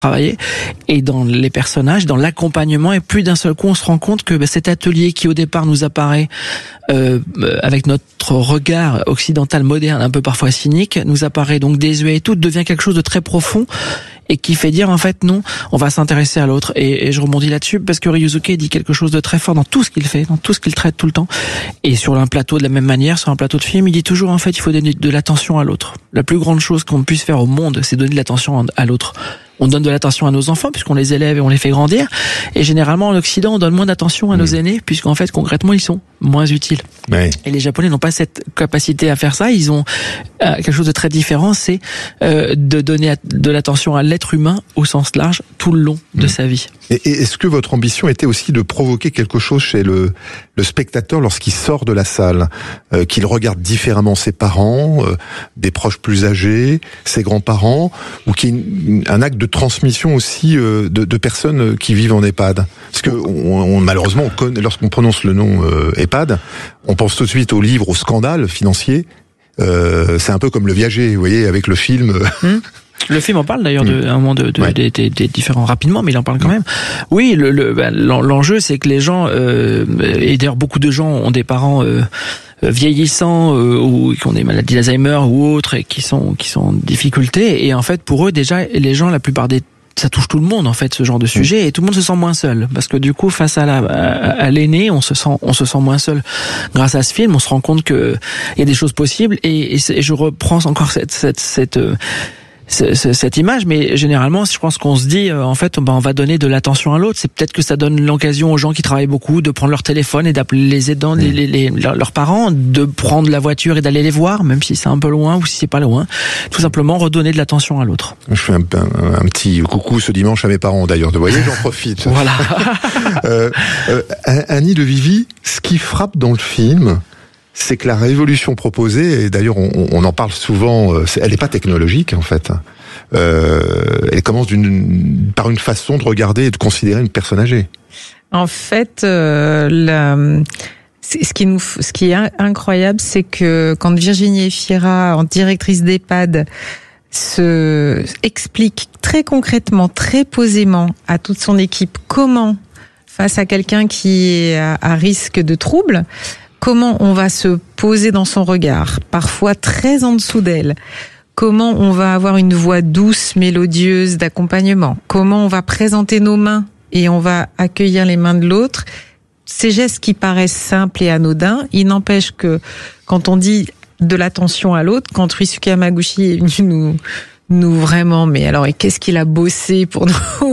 travailler, et dans les personnages, dans l'accompagnement, et puis d'un seul coup on se rend compte que cet atelier qui au départ nous apparaît avec notre regard occidental moderne, un peu parfois cynique, nous apparaît donc désuet et tout, devient quelque chose de très profond et qui fait dire en fait non, on va s'intéresser à l'autre. Et je rebondis là-dessus parce que Ryusuke dit quelque chose de très fort dans tout ce qu'il fait, dans tout ce qu'il traite tout le temps. Et sur un plateau de la même manière, sur un plateau de film, il dit toujours en fait il faut donner de l'attention à l'autre. La plus grande chose qu'on puisse faire au monde, c'est donner de l'attention à l'autre. On donne de l'attention à nos enfants puisqu'on les élève et on les fait grandir. Et généralement en Occident, on donne moins d'attention à nos aînés puisqu'en fait concrètement ils sont moins utiles. Ouais. Et les Japonais n'ont pas cette capacité à faire ça. Ils ont quelque chose de très différent, c'est de donner de l'attention à l'être humain au sens large tout le long de sa vie. Et est-ce que votre ambition était aussi de provoquer quelque chose chez le spectateur lorsqu'il sort de la salle, qu'il regarde différemment ses parents, des proches plus âgés, ses grands-parents, ou qu'il y ait un acte de transmission aussi de personnes qui vivent en EHPAD? Parce que malheureusement, lorsqu'on prononce le nom EHPAD, on pense tout de suite au livre, au scandale financier. C'est un peu comme Le Viager, vous voyez, avec le film. Le film en parle d'ailleurs à un moment des différents rapidement, mais il en parle quand même. Oui, l'enjeu c'est que les gens et d'ailleurs beaucoup de gens ont des parents vieillissants ou qui ont des maladies d'Alzheimer ou autres et qui sont en difficulté, et en fait pour eux déjà les gens, la plupart des ça touche tout le monde en fait, ce genre de sujet, et tout le monde se sent moins seul parce que du coup face à l'aîné on se sent moins seul. Grâce à ce film on se rend compte que il y a des choses possibles, et je reprends encore cette image, mais généralement je pense qu'on se dit en fait on va donner de l'attention à l'autre. C'est peut-être que ça donne l'occasion aux gens qui travaillent beaucoup de prendre leur téléphone et d'appeler les aidants, leurs parents, de prendre la voiture et d'aller les voir, même si c'est un peu loin ou si c'est pas loin. Tout simplement redonner de l'attention à l'autre. Je fais un petit coucou ce dimanche à mes parents d'ailleurs. Vous voyez, j'en profite. Voilà. Annie de Vivi, ce qui frappe dans le film, c'est que la révolution proposée, et d'ailleurs on en parle souvent, elle n'est pas technologique en fait. Elle commence par une façon de regarder et de considérer une personne âgée. En fait, ce qui est incroyable, c'est que quand Virginie Efira, en directrice d'EHPAD, se explique très concrètement, très posément à toute son équipe comment, face à quelqu'un qui est à risque de trouble, comment on va se poser dans son regard, parfois très en dessous d'elle. Comment on va avoir une voix douce, mélodieuse d'accompagnement. Comment on va présenter nos mains et on va accueillir les mains de l'autre. Ces gestes qui paraissent simples et anodins, il n'empêche que quand on dit de l'attention à l'autre, quand Ryusuke Hamaguchi est venu nous vraiment, mais alors, et qu'est-ce qu'il a bossé pour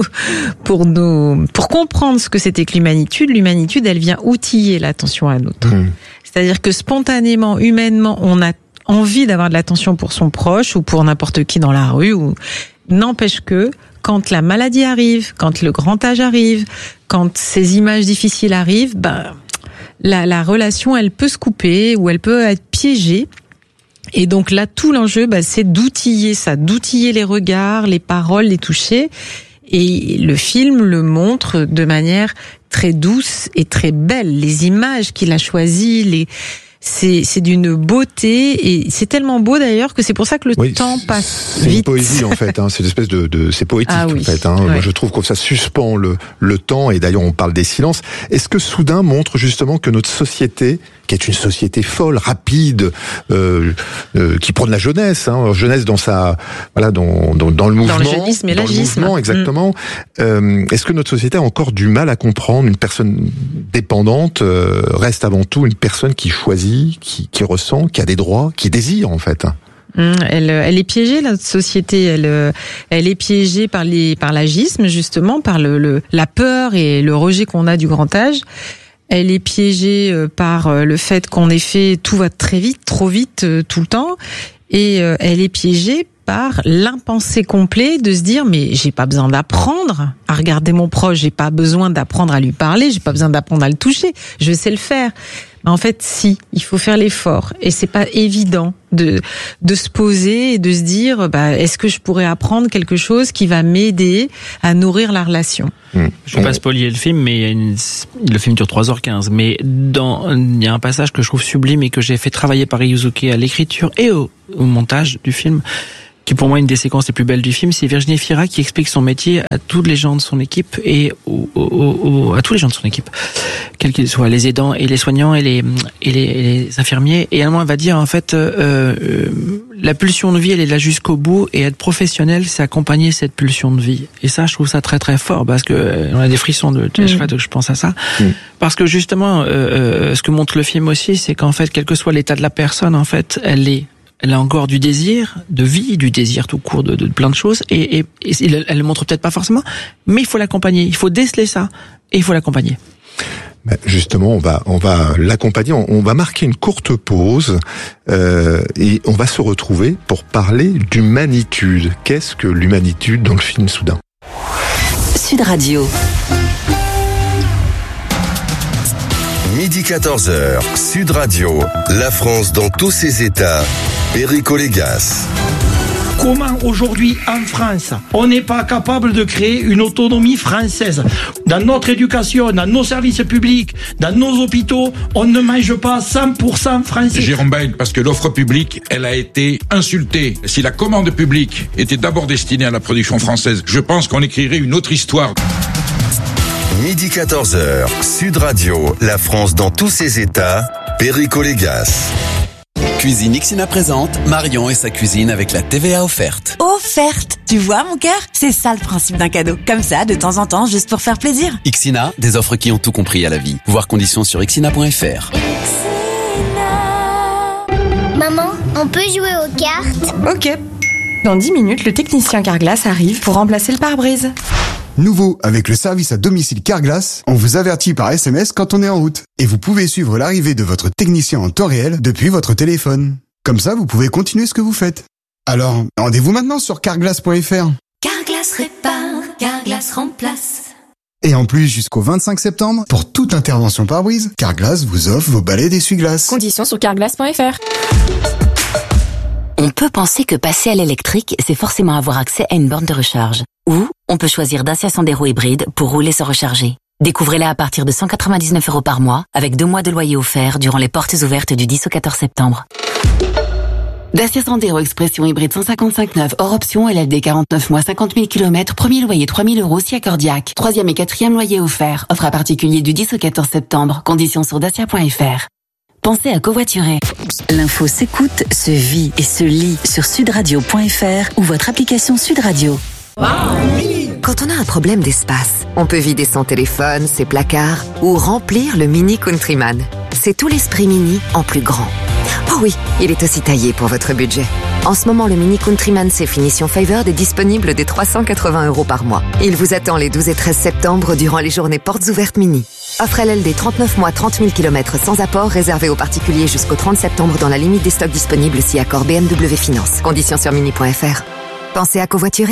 comprendre ce que c'était que l'humanitude. L'humanitude, elle vient outiller l'attention à l'autre. C'est-à-dire que spontanément, humainement, on a envie d'avoir de l'attention pour son proche ou pour n'importe qui dans la rue, ou n'empêche que quand la maladie arrive, quand le grand âge arrive, quand ces images difficiles arrivent, la relation, elle peut se couper ou elle peut être piégée. Et donc là, tout l'enjeu, c'est d'outiller ça, d'outiller les regards, les paroles, les toucher. Et le film le montre de manière très douce et très belle. Les images qu'il a choisies, c'est d'une beauté, et c'est tellement beau d'ailleurs que c'est pour ça que le temps passe vite. C'est une poésie en fait, c'est une espèce c'est poétique en fait. Ouais. Moi, je trouve que ça suspend le temps, et d'ailleurs on parle des silences. Est-ce que Soudain montre justement que notre société, qui est une société folle, rapide, qui prône la jeunesse, jeunesse dans le mouvement, dans le jeunisme et l'agisme, exactement. Est-ce que notre société a encore du mal à comprendre une personne dépendante reste avant tout une personne qui choisit, qui ressent, qui a des droits, qui désire en fait? Elle est piégée, notre société. Elle est piégée par l'agisme, justement, par la peur et le rejet qu'on a du grand âge. Elle est piégée par le fait qu'en effet tout va très vite, trop vite, tout le temps, et elle est piégée par l'impensé complet de se dire mais j'ai pas besoin d'apprendre à regarder mon proche, j'ai pas besoin d'apprendre à lui parler, j'ai pas besoin d'apprendre à le toucher, je sais le faire. Mais en fait, si, il faut faire l'effort, et c'est pas évident de se poser et de se dire est-ce que je pourrais apprendre quelque chose qui va m'aider à nourrir la relation. Je vais pas spolier le film, mais le film dure 3h15, mais il y a un passage que je trouve sublime et que j'ai fait travailler par Ryusuke à l'écriture et au montage du film, qui est pour moi une des séquences les plus belles du film, c'est Virginie Fira qui explique son métier à tous les gens de son équipe et à tous les gens de son équipe, quels qu'ils soient, les aidants et les soignants et les infirmiers. Et elle va dire en fait, la pulsion de vie, elle est là jusqu'au bout, et être professionnel, c'est accompagner cette pulsion de vie. Et ça, je trouve ça très très fort, parce que on a des frissons de je pense à ça, parce que justement, ce que montre le film aussi, c'est qu'en fait, quel que soit l'état de la personne, en fait, elle a encore du désir de vie, du désir tout court de plein de choses, et elle le montre peut-être pas forcément, mais il faut l'accompagner, il faut déceler ça, et il faut l'accompagner. Justement, on va l'accompagner. On va marquer une courte pause et on va se retrouver pour parler d'humanitude. Qu'est-ce que l'humanitude dans le film Soudain ? Sud Radio. Midi 14h, Sud Radio, la France dans tous ses états, Perico Légas. Comment aujourd'hui en France, on n'est pas capable de créer une autonomie française? Dans notre éducation, dans nos services publics, dans nos hôpitaux, on ne mange pas 100% français. Jérôme Bail, parce que l'offre publique, elle a été insultée. Si la commande publique était d'abord destinée à la production française, je pense qu'on écrirait une autre histoire. Midi 14h, Sud Radio, la France dans tous ses états, Perico Légas. Cuisine Ixina présente Marion et sa cuisine avec la TVA offerte. Offerte. Tu vois mon cœur? C'est ça le principe d'un cadeau. Comme ça, de temps en temps, juste pour faire plaisir. Ixina, des offres qui ont tout compris à la vie. Voir conditions sur ixina.fr. Maman, on peut jouer aux cartes? Ok. Dans 10 minutes, le technicien Carglass arrive pour remplacer le pare-brise. Nouveau, avec le service à domicile Carglass, on vous avertit par SMS quand on est en route. Et vous pouvez suivre l'arrivée de votre technicien en temps réel depuis votre téléphone. Comme ça, vous pouvez continuer ce que vous faites. Alors, rendez-vous maintenant sur carglass.fr. Carglass répare, Carglass remplace. Et en plus, jusqu'au 25 septembre, pour toute intervention pare-brise, Carglass vous offre vos balais d'essuie-glace. Conditions sur carglass.fr. On peut penser que passer à l'électrique, c'est forcément avoir accès à une borne de recharge. Ou on peut choisir Dacia Sandero hybride pour rouler sans recharger. Découvrez-la à partir de 199 € par mois, avec 2 mois de loyer offert durant les portes ouvertes du 10 au 14 septembre. Dacia Sandero Expression hybride 155/9 hors option, LLD 49 mois, 50 000 km, premier loyer 3 000 € si accordiaque. 3e et 4e loyer offert. Offre à particulier du 10 au 14 septembre. Conditions sur dacia.fr. Pensez à covoiturer. L'info s'écoute, se vit et se lit sur sudradio.fr ou votre application Sud Radio. Quand on a un problème d'espace, on peut vider son téléphone, ses placards ou remplir le Mini Countryman. C'est tout l'esprit Mini en plus grand. Oh oui, il est aussi taillé pour votre budget. En ce moment, le Mini Countryman C finition Favored est disponible dès 380 € par mois. Il vous attend les 12 et 13 septembre durant les journées portes ouvertes Mini. Offre LLD 39 mois, 30 000 km sans apport, réservé aux particuliers jusqu'au 30 septembre dans la limite des stocks disponibles si accord BMW Finance. Conditions sur mini.fr. Pensez à covoiturer.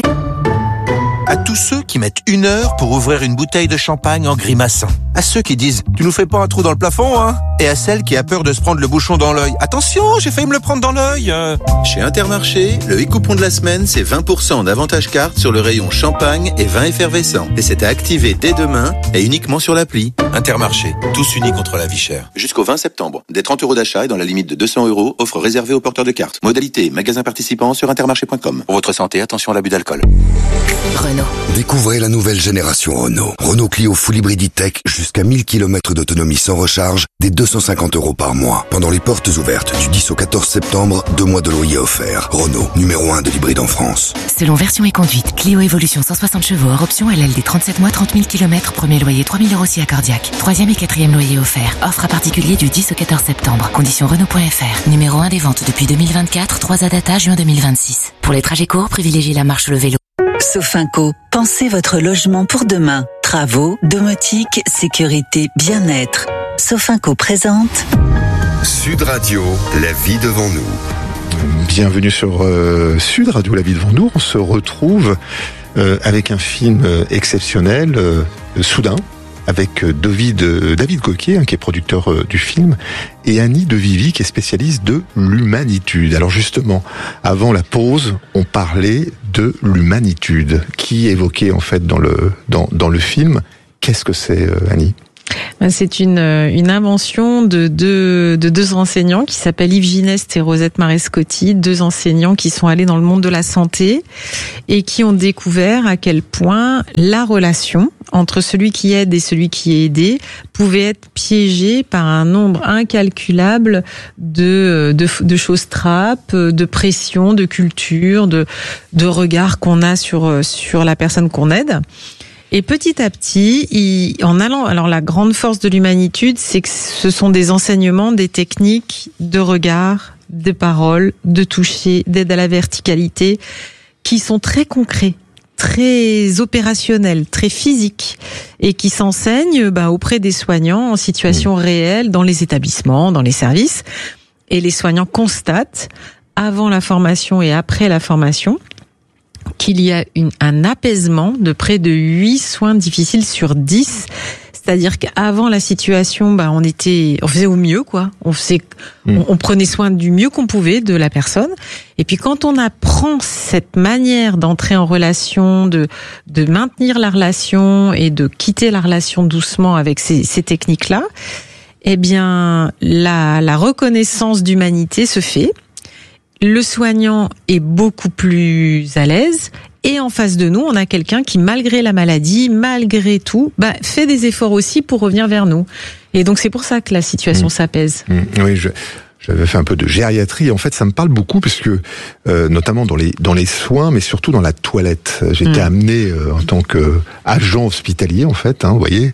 À tous ceux qui mettent 1 heure pour ouvrir une bouteille de champagne en grimaçant. À ceux qui disent « Tu nous fais pas un trou dans le plafond, hein ?» Et à celle qui a peur de se prendre le bouchon dans l'œil. « Attention, j'ai failli me le prendre dans l'œil !» Chez Intermarché, le e-coupon de la semaine, c'est 20% d'avantage carte sur le rayon champagne et vin effervescent. Et c'est à activer dès demain et uniquement sur l'appli. Intermarché, tous unis contre la vie chère. Jusqu'au 20 septembre, des 30 € d'achat et dans la limite de 200 €, offre réservée aux porteurs de cartes. Modalité, magasin participant sur intermarché.com. Pour votre santé, attention à l'abus d'alcool. Renault. Découvrez la nouvelle génération Renault. Renault Clio Full Hybrid Tech, jusqu'à 1000 km d'autonomie sans recharge, dès 250 € par mois. Pendant les portes ouvertes du 10 au 14 septembre, 2 mois de loyer offert. Renault, numéro 1 de l'hybride en France. Selon version et conduite, Clio Evolution 160 chevaux hors option, LLD 37 mois, 30 000 km, premier loyer 3 000 € si accordiaque. 3e et 4e loyer offert. Offre à particulier du 10 au 14 septembre. Conditions Renault.fr. Numéro 1 des ventes depuis 2024, 3 à data juin 2026. Pour les trajets courts, privilégiez la marche ou le vélo. Sofinco, pensez votre logement pour demain. Travaux, domotique, sécurité, bien-être. Sofinco présente Sud Radio, la vie devant nous. Bienvenue sur Sud Radio, la vie devant nous. On se retrouve avec un film exceptionnel, Soudain, avec David Coquet, qui est producteur du film, et Annie de Vivi, qui est spécialiste de l'humanitude. Alors justement, avant la pause, on parlait de l'humanitude, qui est évoquée en fait dans le film. Qu'est-ce que c'est, Annie ? C'est une invention de deux enseignants qui s'appellent Yves Gineste et Rosette Marescotti, deux enseignants qui sont allés dans le monde de la santé et qui ont découvert à quel point la relation entre celui qui aide et celui qui est aidé pouvait être piégée par un nombre incalculable de choses trappes, de pression, de culture, de regard qu'on a sur la personne qu'on aide. Et petit à petit, alors la grande force de l'humanitude, c'est que ce sont des enseignements, des techniques de regard, de parole, de toucher, d'aide à la verticalité, qui sont très concrets, très opérationnels, très physiques, et qui s'enseignent auprès des soignants en situation réelle, dans les établissements, dans les services. Et les soignants constatent, avant la formation et après la formation, qu'il y a un apaisement de près de 8 soins difficiles sur 10. C'est-à-dire qu'avant la situation, on faisait au mieux, quoi. On prenait soin du mieux qu'on pouvait de la personne. Et puis quand on apprend cette manière d'entrer en relation, de maintenir la relation et de quitter la relation doucement avec ces techniques-là, eh bien, la reconnaissance d'humanité se fait. Le soignant est beaucoup plus à l'aise et en face de nous, on a quelqu'un qui, malgré la maladie, malgré tout, fait des efforts aussi pour revenir vers nous. Et donc, c'est pour ça que la situation s'apaise. Oui, j'avais fait un peu de gériatrie. En fait, ça me parle beaucoup parce que, notamment dans les soins, mais surtout dans la toilette. J'étais amené en tant qu'agent hospitalier, en fait, vous voyez,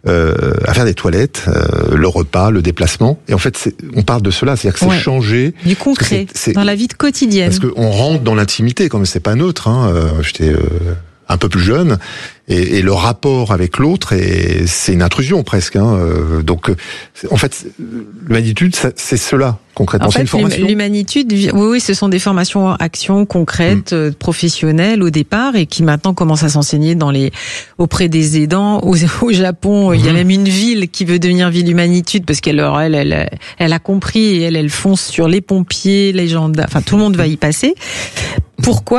à faire des toilettes, le repas, le déplacement. Et en fait, on parle de cela, c'est-à-dire que c'est changé. Du concret, dans la vie quotidienne. Parce qu'on rentre dans l'intimité, quand même, c'est pas neutre. J'étais un peu plus jeune. Et le rapport avec l'autre, c'est une intrusion presque. Donc, en fait, l'humanitude, c'est cela concrètement. C'est une formation. L'humanitude, oui, ce sont des formations actions concrètes, professionnelles au départ, et qui maintenant commencent à s'enseigner auprès des aidants. Au Japon, il y a même une ville qui veut devenir ville humanitude parce qu'elle a compris et elle fonce sur les pompiers, les gendarmes. Enfin, tout le monde va y passer. Pourquoi ?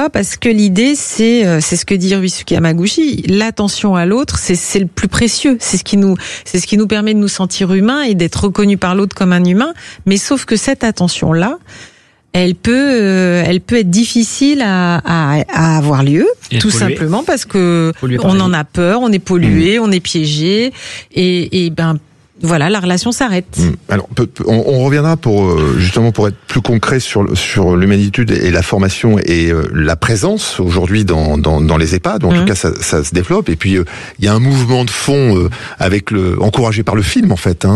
Parce que l'idée, c'est ce que dit Ryusuke Yamaguchi. L'attention à l'autre, c'est le plus précieux. C'est ce qui nous permet de nous sentir humains et d'être reconnus par l'autre comme un humain. Mais sauf que cette attention-là, elle peut être difficile à avoir lieu, tout simplement parce que on en a peur, on est pollué, on est piégé, et voilà, la relation s'arrête. Alors, on reviendra justement pour être plus concret sur l'humanitude et la formation et la présence aujourd'hui dans les EHPAD. En tout cas, ça se développe. Et puis, il y a un mouvement de fond encouragé par le film, en fait.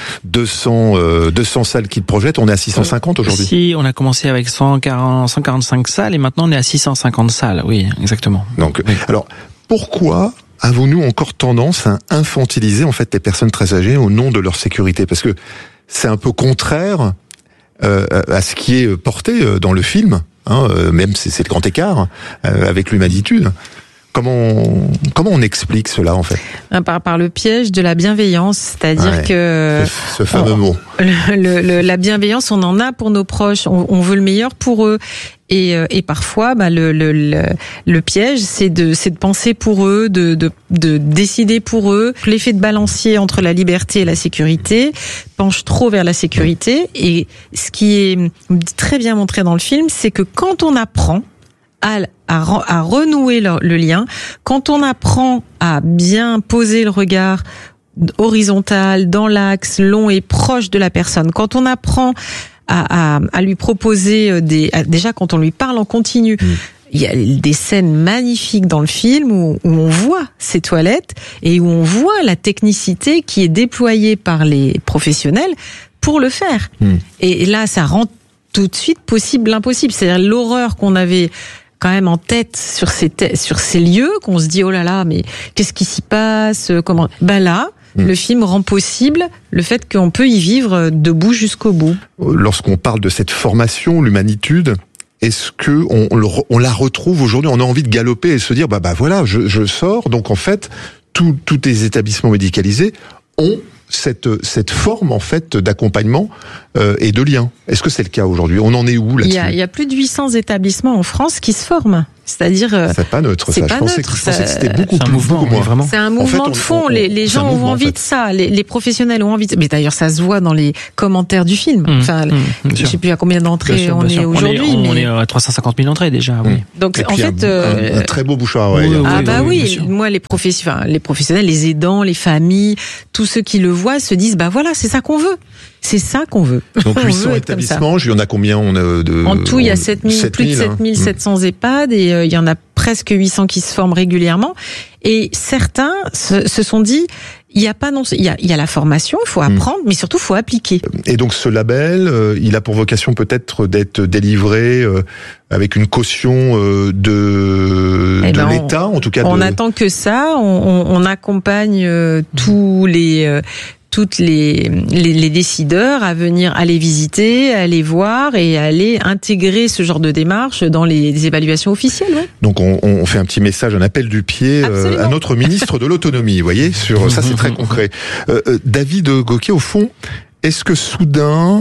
200 salles qu'il projette. On est à 650 aujourd'hui. Si, on a commencé avec 145 salles et maintenant on est à 650 salles. Oui, exactement. Donc, alors, pourquoi avons-nous encore tendance à infantiliser en fait les personnes très âgées au nom de leur sécurité ? Parce que c'est un peu contraire à ce qui est porté dans le film, même c'est le grand écart avec l'humanitude. Comment on explique cela en fait ? Par le piège de la bienveillance, c'est-à-dire que ce fameux mot. La bienveillance, on en a pour nos proches, on veut le meilleur pour eux. Et parfois, le piège, c'est de penser pour eux, de décider pour eux. L'effet de balancier entre la liberté et la sécurité penche trop vers la sécurité. Et ce qui est très bien montré dans le film, c'est que quand on apprend à renouer le lien, quand on apprend à bien poser le regard horizontal, dans l'axe, long et proche de la personne, quand on apprend à lui proposer déjà quand on lui parle en continu, il y a des scènes magnifiques dans le film où on voit ces toilettes et où on voit la technicité qui est déployée par les professionnels pour le faire. Et là, ça rend tout de suite possible l'impossible. C'est-à-dire l'horreur qu'on avait quand même en tête sur ces lieux, qu'on se dit oh là là, mais qu'est-ce qui s'y passe, comment là, le film rend possible le fait qu'on peut y vivre debout jusqu'au bout. Lorsqu'on parle de cette formation, l'humanitude, est-ce que on la retrouve aujourd'hui ? On a envie de galoper et se dire voilà, je sors. Donc en fait, tous les établissements médicalisés ont cette forme en fait d'accompagnement et de lien. Est-ce que c'est le cas aujourd'hui ? On en est où là-dessus ? Il y a plus de 800 établissements en France qui se forment. C'est-à-dire, c'est pas neutre. C'est ça. pas Je pensais neutre, que c'était beaucoup plus, mouvement, beaucoup moins. vraiment. C'est un mouvement de fond. Les gens ont envie de ça. Les professionnels ont envie de ça. Mais d'ailleurs, ça se voit dans les commentaires du film. Enfin, je sais plus à combien d'entrées on est aujourd'hui. On est à 350 000 entrées déjà, oui. Donc, en fait, un très beau bouche à oreille. Moi, les professionnels, les aidants, les familles, tous ceux qui le voient se disent, bah voilà, c'est ça qu'on veut. C'est ça qu'on veut. Donc 800 établissements, il y en a combien En tout, il y a plus de 7700 EHPAD et il y en a presque 800 qui se forment régulièrement. Et certains se sont dit, il y a la formation, il faut apprendre, mais surtout il faut appliquer. Et donc ce label, il a pour vocation peut-être d'être délivré avec une caution de l'État, en tout cas. On attend que ça. On accompagne toutes les décideurs à venir aller visiter, aller voir et aller intégrer ce genre de démarche dans les évaluations officielles. Ouais. Donc on fait un petit message, un appel du pied à notre ministre de l'autonomie, vous voyez, sur ça c'est très concret. David Gauquier, au fond, est-ce que Soudain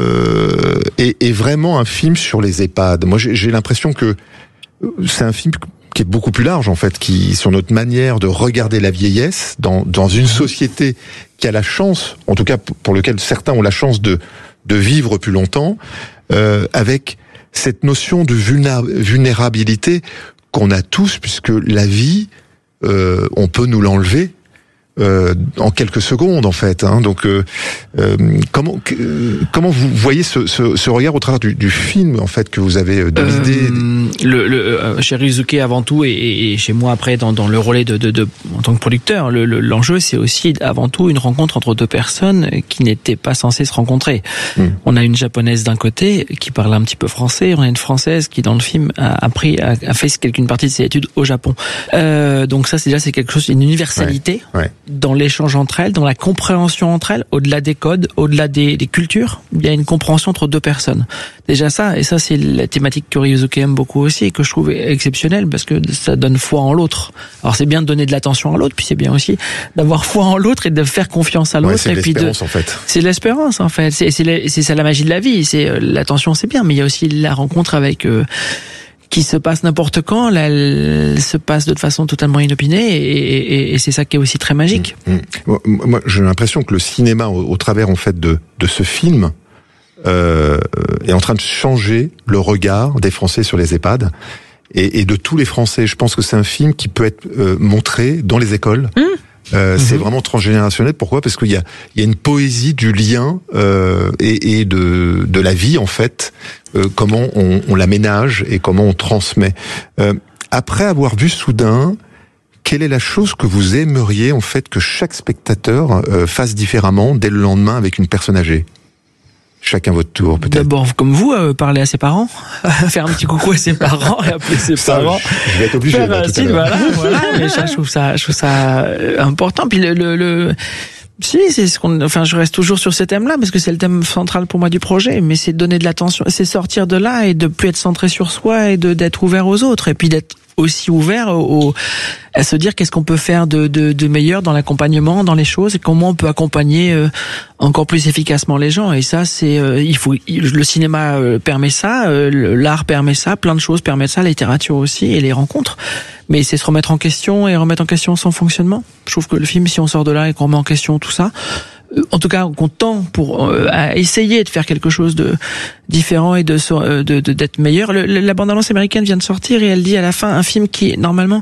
est vraiment un film sur les EHPAD ? Moi j'ai l'impression que c'est un film qui est beaucoup plus large en fait, qui sur notre manière de regarder la vieillesse dans une société qui a la chance, en tout cas pour lequel certains ont la chance de vivre plus longtemps, avec cette notion de vulnérabilité qu'on a tous, puisque la vie, on peut nous l'enlever en quelques secondes en fait. Donc comment vous voyez ce regard au travers du film en fait que vous avez décidé chez Ryusuke avant tout et chez moi après dans le relais de en tant que producteur, l'enjeu c'est aussi avant tout une rencontre entre deux personnes qui n'étaient pas censées se rencontrer. On a une japonaise d'un côté qui parle un petit peu français, on a une française qui dans le film a fait une partie de ses études au Japon. Donc ça c'est quelque chose, une universalité. Ouais. Dans l'échange entre elles, dans la compréhension entre elles, au-delà des codes, au-delà des cultures, il y a une compréhension entre deux personnes. Déjà ça, et ça c'est la thématique que Ryusuke aime beaucoup aussi et que je trouve exceptionnelle parce que ça donne foi en l'autre. Alors c'est bien de donner de l'attention à l'autre, puis c'est bien aussi d'avoir foi en l'autre et de faire confiance à l'autre. C'est l'espérance en fait. C'est l'espérance en fait. C'est ça la magie de la vie. C'est l'attention, c'est bien, mais il y a aussi la rencontre avec qui se passe n'importe quand, elle se passe de façon totalement inopinée et c'est ça qui est aussi très magique. Moi, j'ai l'impression que le cinéma, au travers en fait de ce film, est en train de changer le regard des Français sur les EHPAD et de tous les Français. Je pense que c'est un film qui peut être montré dans les écoles. C'est vraiment transgénérationnel. Pourquoi ? Parce qu'il y a une poésie du lien et de la vie en fait. Comment on l'aménage et comment on transmet. Après avoir vu Soudain, quelle est la chose que vous aimeriez en fait que chaque spectateur fasse différemment dès le lendemain avec une personne âgée ? Chacun votre tour, peut-être. D'abord, comme vous, parler à ses parents, faire un petit coucou à ses parents et appeler ses parents. Je vais être obligé. Voilà. Mais ça, je trouve ça important. Puis si, c'est je reste toujours sur ce thème-là parce que c'est le thème central pour moi du projet, mais c'est donner de l'attention, c'est sortir de là et de plus être centré sur soi et d'être ouvert aux autres et puis d'être aussi ouvert à se dire qu'est-ce qu'on peut faire de meilleur dans l'accompagnement, dans les choses et comment on peut accompagner encore plus efficacement les gens. Et ça, c'est le cinéma permet ça, l'art permet ça, plein de choses permettent ça, la littérature aussi et les rencontres. Mais c'est se remettre en question et remettre en question son fonctionnement. Je trouve que le film, si on sort de là et qu'on remet en question tout ça, en tout cas qu'on tend pour à essayer de faire quelque chose de différent et d'être meilleur. La bande-annonce américaine vient de sortir et elle dit à la fin un film qui normalement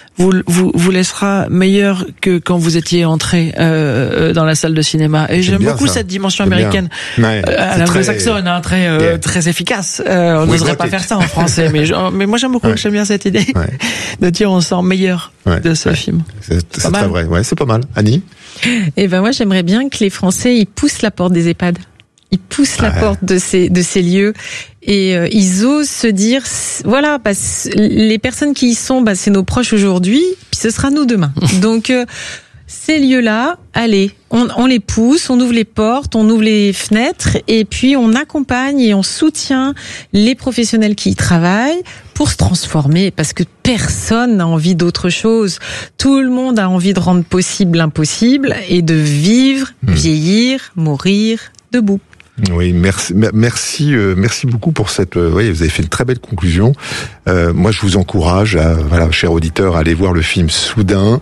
vous laissera meilleur que quand vous étiez entré dans la salle de cinéma. Et j'aime beaucoup cette dimension américaine à l'anglo-saxonne, très efficace. On n'oserait pas faire ça en français, mais moi j'aime beaucoup, j'aime bien cette idée de dire on sort meilleur de ce film. C'est très vrai. Ouais, c'est pas mal. Annie? Eh ben moi j'aimerais bien que les Français ils poussent la porte des EHPAD. Ils poussent la porte de ces lieux et ils osent se dire voilà, les personnes qui y sont, c'est nos proches aujourd'hui, puis ce sera nous demain. Donc ces lieux-là, allez, on les pousse, on ouvre les portes, on ouvre les fenêtres et puis on accompagne et on soutient les professionnels qui y travaillent pour se transformer parce que personne n'a envie d'autre chose. Tout le monde a envie de rendre possible l'impossible et de vivre, vieillir, mourir debout. Oui, merci beaucoup pour cette. Oui, vous avez fait une très belle conclusion. Moi, je vous encourage, chers auditeurs, à aller voir le film Soudain,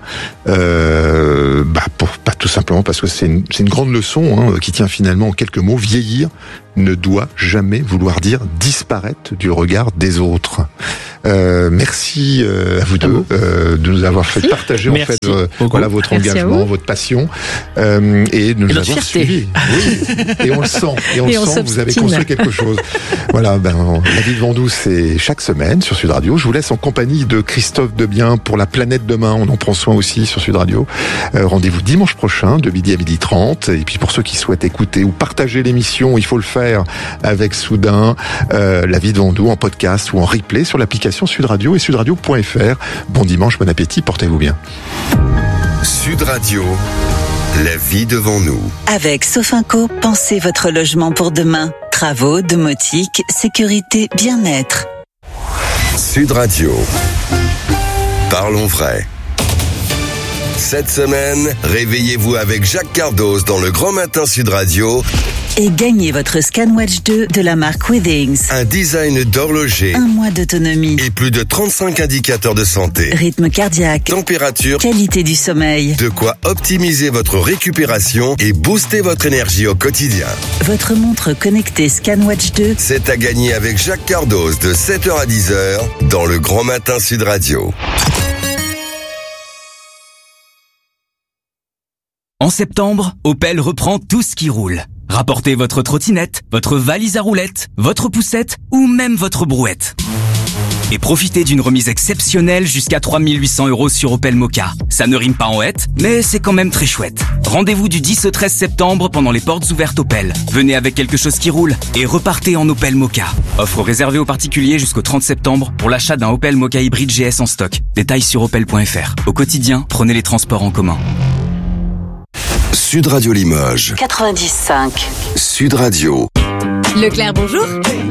tout simplement parce que c'est une grande leçon qui tient finalement en quelques mots. Vieillir ne doit jamais vouloir dire disparaître du regard des autres. Merci à vous deux de nous avoir fait partager votre engagement, votre passion et de nous avoir suivis. Oui, et on le sent. Vous avez construit quelque chose. Voilà, La Vie devant nous, c'est chaque semaine sur Sud Radio. Je vous laisse en compagnie de Christophe Debien pour La Planète Demain. On en prend soin aussi sur Sud Radio. Rendez-vous dimanche prochain de midi à 12h30. Et puis pour ceux qui souhaitent écouter ou partager l'émission, il faut le faire avec Soudain, La Vie devant nous en podcast ou en replay sur l'application Sud Radio et sudradio.fr. Bon dimanche, bon appétit, portez-vous bien. Sud Radio, La Vie devant nous. Avec Sofinco, pensez votre logement pour demain. Travaux, domotique, sécurité, bien-être. Sud Radio. Parlons vrai. Cette semaine, réveillez-vous avec Jacques Cardoz dans le Grand Matin Sud Radio. Et gagnez votre ScanWatch 2 de la marque Withings. Un design d'horloger. 1 mois d'autonomie. Et plus de 35 indicateurs de santé. Rythme cardiaque. Température. Qualité du sommeil. De quoi optimiser votre récupération et booster votre énergie au quotidien. Votre montre connectée ScanWatch 2. C'est à gagner avec Jacques Cardoz de 7h à 10h dans le Grand Matin Sud Radio. En septembre, Opel reprend tout ce qui roule. Rapportez votre trottinette, votre valise à roulettes, votre poussette ou même votre brouette. Et profitez d'une remise exceptionnelle jusqu'à 3 800 € sur Opel Mokka. Ça ne rime pas en hête, mais c'est quand même très chouette. Rendez-vous du 10 au 13 septembre pendant les portes ouvertes Opel. Venez avec quelque chose qui roule et repartez en Opel Mokka. Offre réservée aux particuliers jusqu'au 30 septembre pour l'achat d'un Opel Mokka hybride GS en stock. Détails sur opel.fr. Au quotidien, prenez les transports en commun. Sud Radio Limoges 95. Sud Radio. Leclerc, bonjour.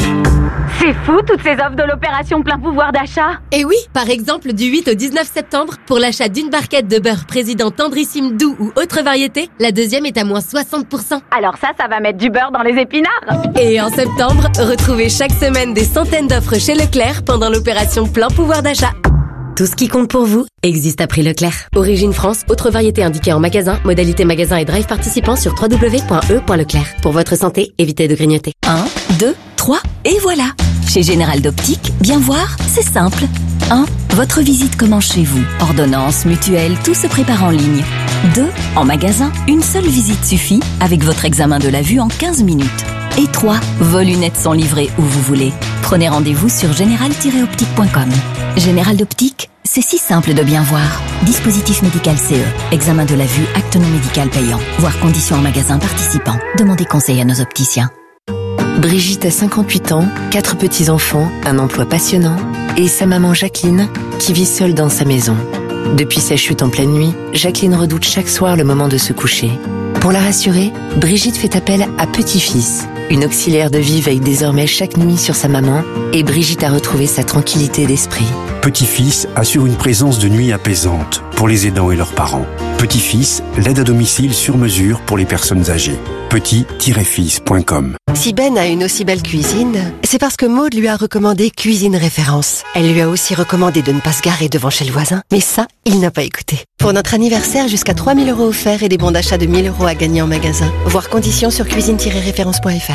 C'est fou toutes ces offres de l'opération plein pouvoir d'achat. Et oui, par exemple du 8 au 19 septembre, pour l'achat d'une barquette de beurre Président tendrissime doux ou autre variété, la deuxième est à moins 60%. Alors ça va mettre du beurre dans les épinards. Et en septembre, retrouvez chaque semaine des centaines d'offres chez Leclerc pendant l'opération plein pouvoir d'achat. Tout ce qui compte pour vous existe à prix Leclerc. Origine France, autre variété indiquée en magasin, modalité magasin et drive participant sur www.e.leclerc. Pour votre santé, évitez de grignoter. 1, 2, 3, et voilà. Chez Général d'Optique, bien voir, c'est simple. 1. Votre visite commence chez vous. Ordonnance, mutuelle, tout se prépare en ligne. 2. En magasin, une seule visite suffit avec votre examen de la vue en 15 minutes. Et 3. Vos lunettes sont livrées où vous voulez. Prenez rendez-vous sur général-optique.com. Général d'Optique, c'est si simple de bien voir. Dispositif médical CE. Examen de la vue, acte non médical payant. Voir conditions en magasin participant. Demandez conseil à nos opticiens. Brigitte a 58 ans, 4 petits-enfants, un emploi passionnant et sa maman Jacqueline qui vit seule dans sa maison. Depuis sa chute en pleine nuit, Jacqueline redoute chaque soir le moment de se coucher. Pour la rassurer, Brigitte fait appel à Petit-Fils. Une auxiliaire de vie veille désormais chaque nuit sur sa maman et Brigitte a retrouvé sa tranquillité d'esprit. Petit-Fils assure une présence de nuit apaisante pour les aidants et leurs parents. Petit-Fils, l'aide à domicile sur mesure pour les personnes âgées. petit-fils.com. Si Ben a une aussi belle cuisine, c'est parce que Maude lui a recommandé Cuisine Référence. Elle lui a aussi recommandé de ne pas se garer devant chez le voisin. Mais ça, il n'a pas écouté. Pour notre anniversaire, jusqu'à 3 000 € offerts et des bons d'achat de 1 000 € à gagner en magasin. Voir conditions sur cuisine-référence.fr.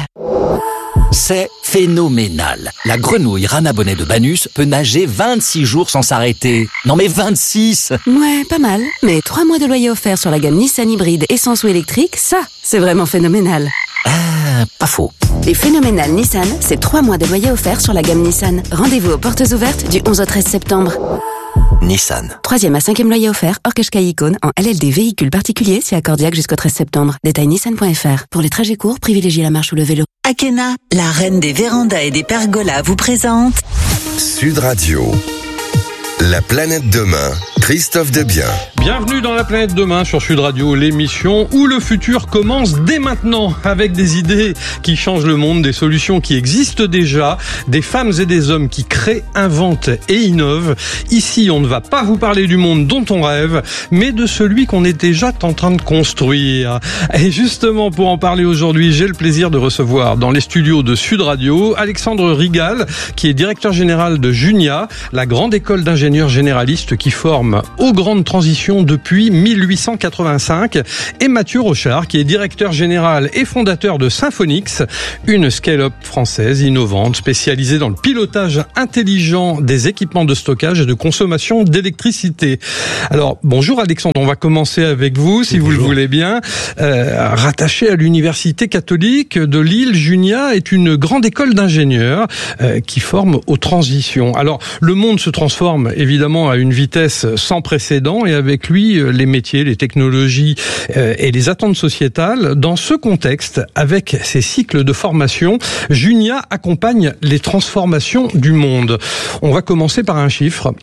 C'est phénoménal. La grenouille Rana Bonnet de Banus peut nager 26 jours sans s'arrêter. Non mais 26! Ouais, pas mal. Mais 3 mois de loyer offert sur la gamme Nissan hybride essence ou électrique, ça, c'est vraiment phénoménal. Ah, pas faux. Les phénoménales Nissan, c'est 3 mois de loyer offert sur la gamme Nissan. Rendez-vous aux portes ouvertes du 11 au 13 septembre. Nissan. 3e à 5e loyer offert, hors Qashqai Icône, en LLD véhicule particulier, si accordiaque jusqu'au 13 septembre. Détail nissan.fr. Pour les trajets courts, privilégiez la marche ou le vélo. Akena, la reine des vérandas et des pergolas, vous présente Sud Radio. La planète demain Christophe Debiens. Bienvenue dans la planète demain sur Sud Radio, l'émission où le futur commence dès maintenant avec des idées qui changent le monde, des solutions qui existent déjà, des femmes et des hommes qui créent, inventent et innovent. Ici, on ne va pas vous parler du monde dont on rêve, mais de celui qu'on est déjà en train de construire. Et justement, pour en parler aujourd'hui, j'ai le plaisir de recevoir dans les studios de Sud Radio Alexandre Rigal, qui est directeur général de Junia, la grande école d'ingénieurs généralistes qui forme aux grandes transitions depuis 1885, et Mathieu Rochard, qui est directeur général et fondateur de Symphonix, une scale-up française innovante spécialisée dans le pilotage intelligent des équipements de stockage et de consommation d'électricité. Alors, bonjour Alexandre, on va commencer avec vous, si vous le voulez bien. Rattaché à l'Université catholique de Lille, Junia est une grande école d'ingénieurs qui forme aux transitions. Alors, le monde se transforme évidemment à une vitesse sans précédent, et avec lui les métiers, les technologies et les attentes sociétales. Dans ce contexte, avec ces cycles de formation, Junia accompagne les transformations du monde. On va commencer par un chiffre.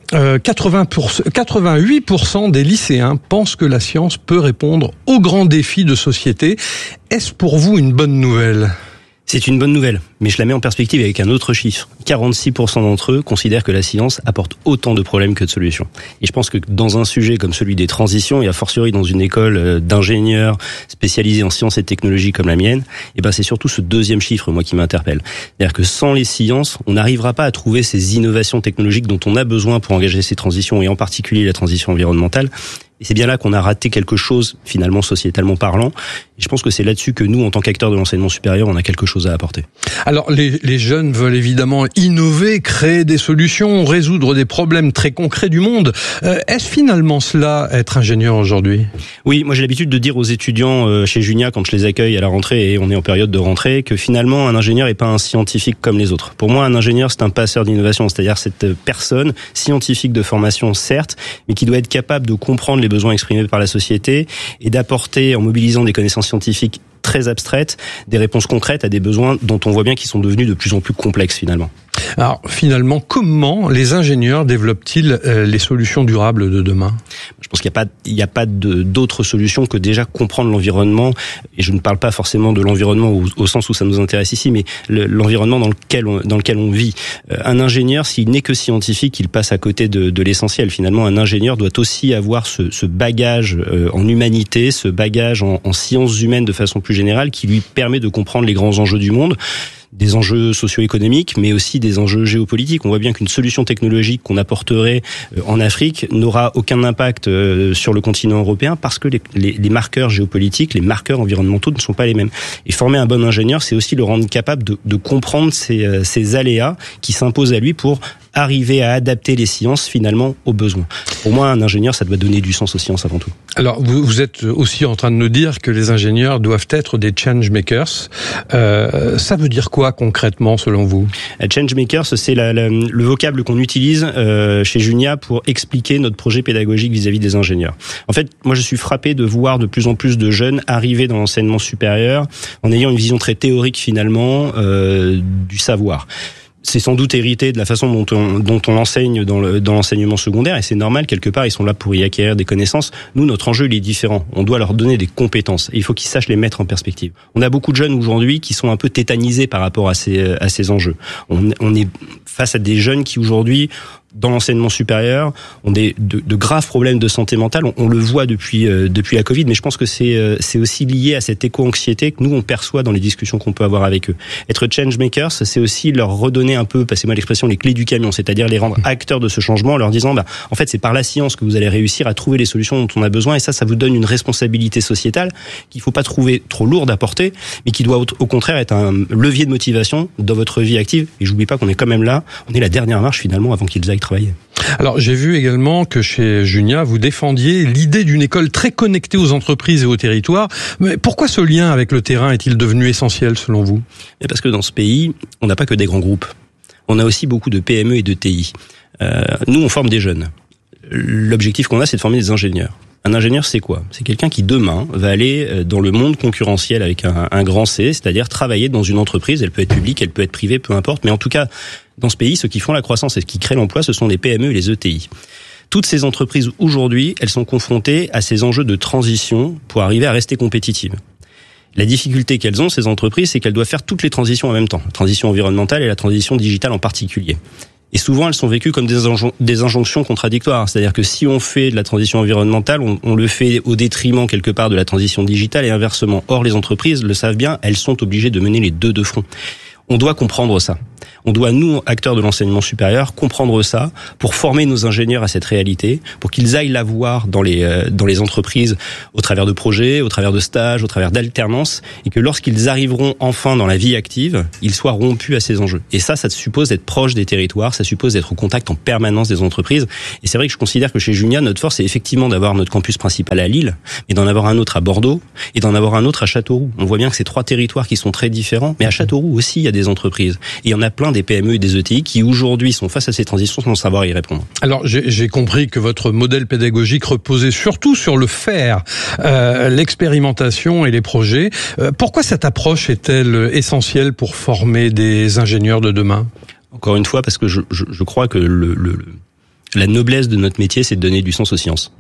88% des lycéens pensent que la science peut répondre aux grands défis de société. Est-ce pour vous une bonne nouvelle ? C'est une bonne nouvelle, mais je la mets en perspective avec un autre chiffre. 46% d'entre eux considèrent que la science apporte autant de problèmes que de solutions. Et je pense que dans un sujet comme celui des transitions, et a fortiori dans une école d'ingénieurs spécialisés en sciences et technologies comme la mienne, c'est surtout ce deuxième chiffre, moi, qui m'interpelle. C'est-à-dire que sans les sciences, on n'arrivera pas à trouver ces innovations technologiques dont on a besoin pour engager ces transitions, et en particulier la transition environnementale. Et c'est bien là qu'on a raté quelque chose, finalement, sociétalement parlant. Et je pense que c'est là-dessus que nous, en tant qu'acteurs de l'enseignement supérieur, on a quelque chose à apporter. Alors, les jeunes veulent évidemment innover, créer des solutions, résoudre des problèmes très concrets du monde. Est-ce finalement cela, être ingénieur aujourd'hui ? Oui, moi j'ai l'habitude de dire aux étudiants chez Junia, quand je les accueille à la rentrée, et on est en période de rentrée, que finalement, un ingénieur n'est pas un scientifique comme les autres. Pour moi, un ingénieur, c'est un passeur d'innovation, c'est-à-dire cette personne scientifique de formation, certes, mais qui doit être capable de comprendre les besoins exprimés par la société et d'apporter, en mobilisant des connaissances scientifiques très abstraites, des réponses concrètes à des besoins dont on voit bien qu'ils sont devenus de plus en plus complexes finalement. Alors finalement, comment les ingénieurs développent-ils les solutions durables de demain ? Je pense qu'il n'y a pas d'autre solution que déjà comprendre l'environnement, et je ne parle pas forcément de l'environnement au sens où ça nous intéresse ici, mais l'environnement dans lequel on vit. Un ingénieur, s'il n'est que scientifique, il passe à côté de l'essentiel. Finalement, un ingénieur doit aussi avoir ce bagage en humanité, ce bagage en sciences humaines de façon plus générale, qui lui permet de comprendre les grands enjeux du monde, des enjeux socio-économiques, mais aussi des enjeux géopolitiques. On voit bien qu'une solution technologique qu'on apporterait en Afrique n'aura aucun impact sur le continent européen, parce que les marqueurs géopolitiques, les marqueurs environnementaux ne sont pas les mêmes. Et former un bon ingénieur, c'est aussi le rendre capable de comprendre ces aléas qui s'imposent à lui pour arriver à adapter les sciences finalement aux besoins. Pour moi, un ingénieur, ça doit donner du sens aux sciences avant tout. Alors, vous êtes aussi en train de nous dire que les ingénieurs doivent être des change makers. Ça veut dire quoi concrètement, selon vous ? Change makers, c'est le vocable qu'on utilise chez Junia pour expliquer notre projet pédagogique vis-à-vis des ingénieurs. En fait, moi, je suis frappé de voir de plus en plus de jeunes arriver dans l'enseignement supérieur en ayant une vision très théorique finalement du savoir. C'est sans doute hérité de la façon dont on enseigne dans l'enseignement secondaire, et c'est normal, quelque part, ils sont là pour y acquérir des connaissances. Nous, notre enjeu, il est différent. On doit leur donner des compétences, et il faut qu'ils sachent les mettre en perspective. On a beaucoup de jeunes aujourd'hui qui sont un peu tétanisés par rapport à ces enjeux. On est face à des jeunes qui aujourd'hui, dans l'enseignement supérieur, ont de graves problèmes de santé mentale. On le voit depuis la Covid, mais je pense que c'est aussi lié à cette éco-anxiété que nous on perçoit dans les discussions qu'on peut avoir avec eux. Être change makers, c'est aussi leur redonner un peu, passez-moi l'expression, les clés du camion, c'est-à-dire les rendre acteurs de ce changement, en leur disant en fait c'est par la science que vous allez réussir à trouver les solutions dont on a besoin, et ça vous donne une responsabilité sociétale qu'il faut pas trouver trop lourde à porter, mais qui doit au contraire être un levier de motivation dans votre vie active. Et j'oublie pas qu'on est quand même là, on est la dernière marche finalement avant qu'ils aillent travailler. Alors, j'ai vu également que chez Junia, vous défendiez l'idée d'une école très connectée aux entreprises et aux territoires. Mais pourquoi ce lien avec le terrain est-il devenu essentiel, selon vous ? Parce que dans ce pays, on n'a pas que des grands groupes. On a aussi beaucoup de PME et de TI. Nous, on forme des jeunes. L'objectif qu'on a, c'est de former des ingénieurs. Un ingénieur, c'est quoi ? C'est quelqu'un qui, demain, va aller dans le monde concurrentiel avec un grand C, c'est-à-dire travailler dans une entreprise. Elle peut être publique, elle peut être privée, peu importe. Mais en tout cas, dans ce pays, ceux qui font la croissance et qui créent l'emploi, ce sont les PME et les ETI. Toutes ces entreprises aujourd'hui, elles sont confrontées à ces enjeux de transition pour arriver à rester compétitives. La difficulté qu'elles ont, ces entreprises, c'est qu'elles doivent faire toutes les transitions en même temps. La transition environnementale et la transition digitale en particulier. Et souvent, elles sont vécues comme des injonctions contradictoires. C'est-à-dire que si on fait de la transition environnementale, on le fait au détriment quelque part de la transition digitale et inversement. Or, les entreprises le savent bien, elles sont obligées de mener les deux de front. On doit comprendre ça. On doit, nous, acteurs de l'enseignement supérieur, comprendre ça pour former nos ingénieurs à cette réalité, pour qu'ils aillent la voir dans les entreprises au travers de projets, au travers de stages, au travers d'alternances, et que lorsqu'ils arriveront enfin dans la vie active, ils soient rompus à ces enjeux. Et ça suppose d'être proche des territoires, ça suppose d'être au contact en permanence des entreprises. Et c'est vrai que je considère que chez Junia, notre force, c'est effectivement d'avoir notre campus principal à Lille, mais d'en avoir un autre à Bordeaux, et d'en avoir un autre à Châteauroux. On voit bien que c'est 3 territoires qui sont très différents, mais à Châteauroux aussi, il y a des entreprises. Et il y en a plein des PME et des ETI qui aujourd'hui sont face à ces transitions sans savoir y répondre. Alors j'ai compris que votre modèle pédagogique reposait surtout sur le faire, l'expérimentation et les projets. Pourquoi cette approche est-elle essentielle pour former des ingénieurs de demain ? Encore une fois, parce que je crois que la noblesse de notre métier, c'est de donner du sens aux sciences.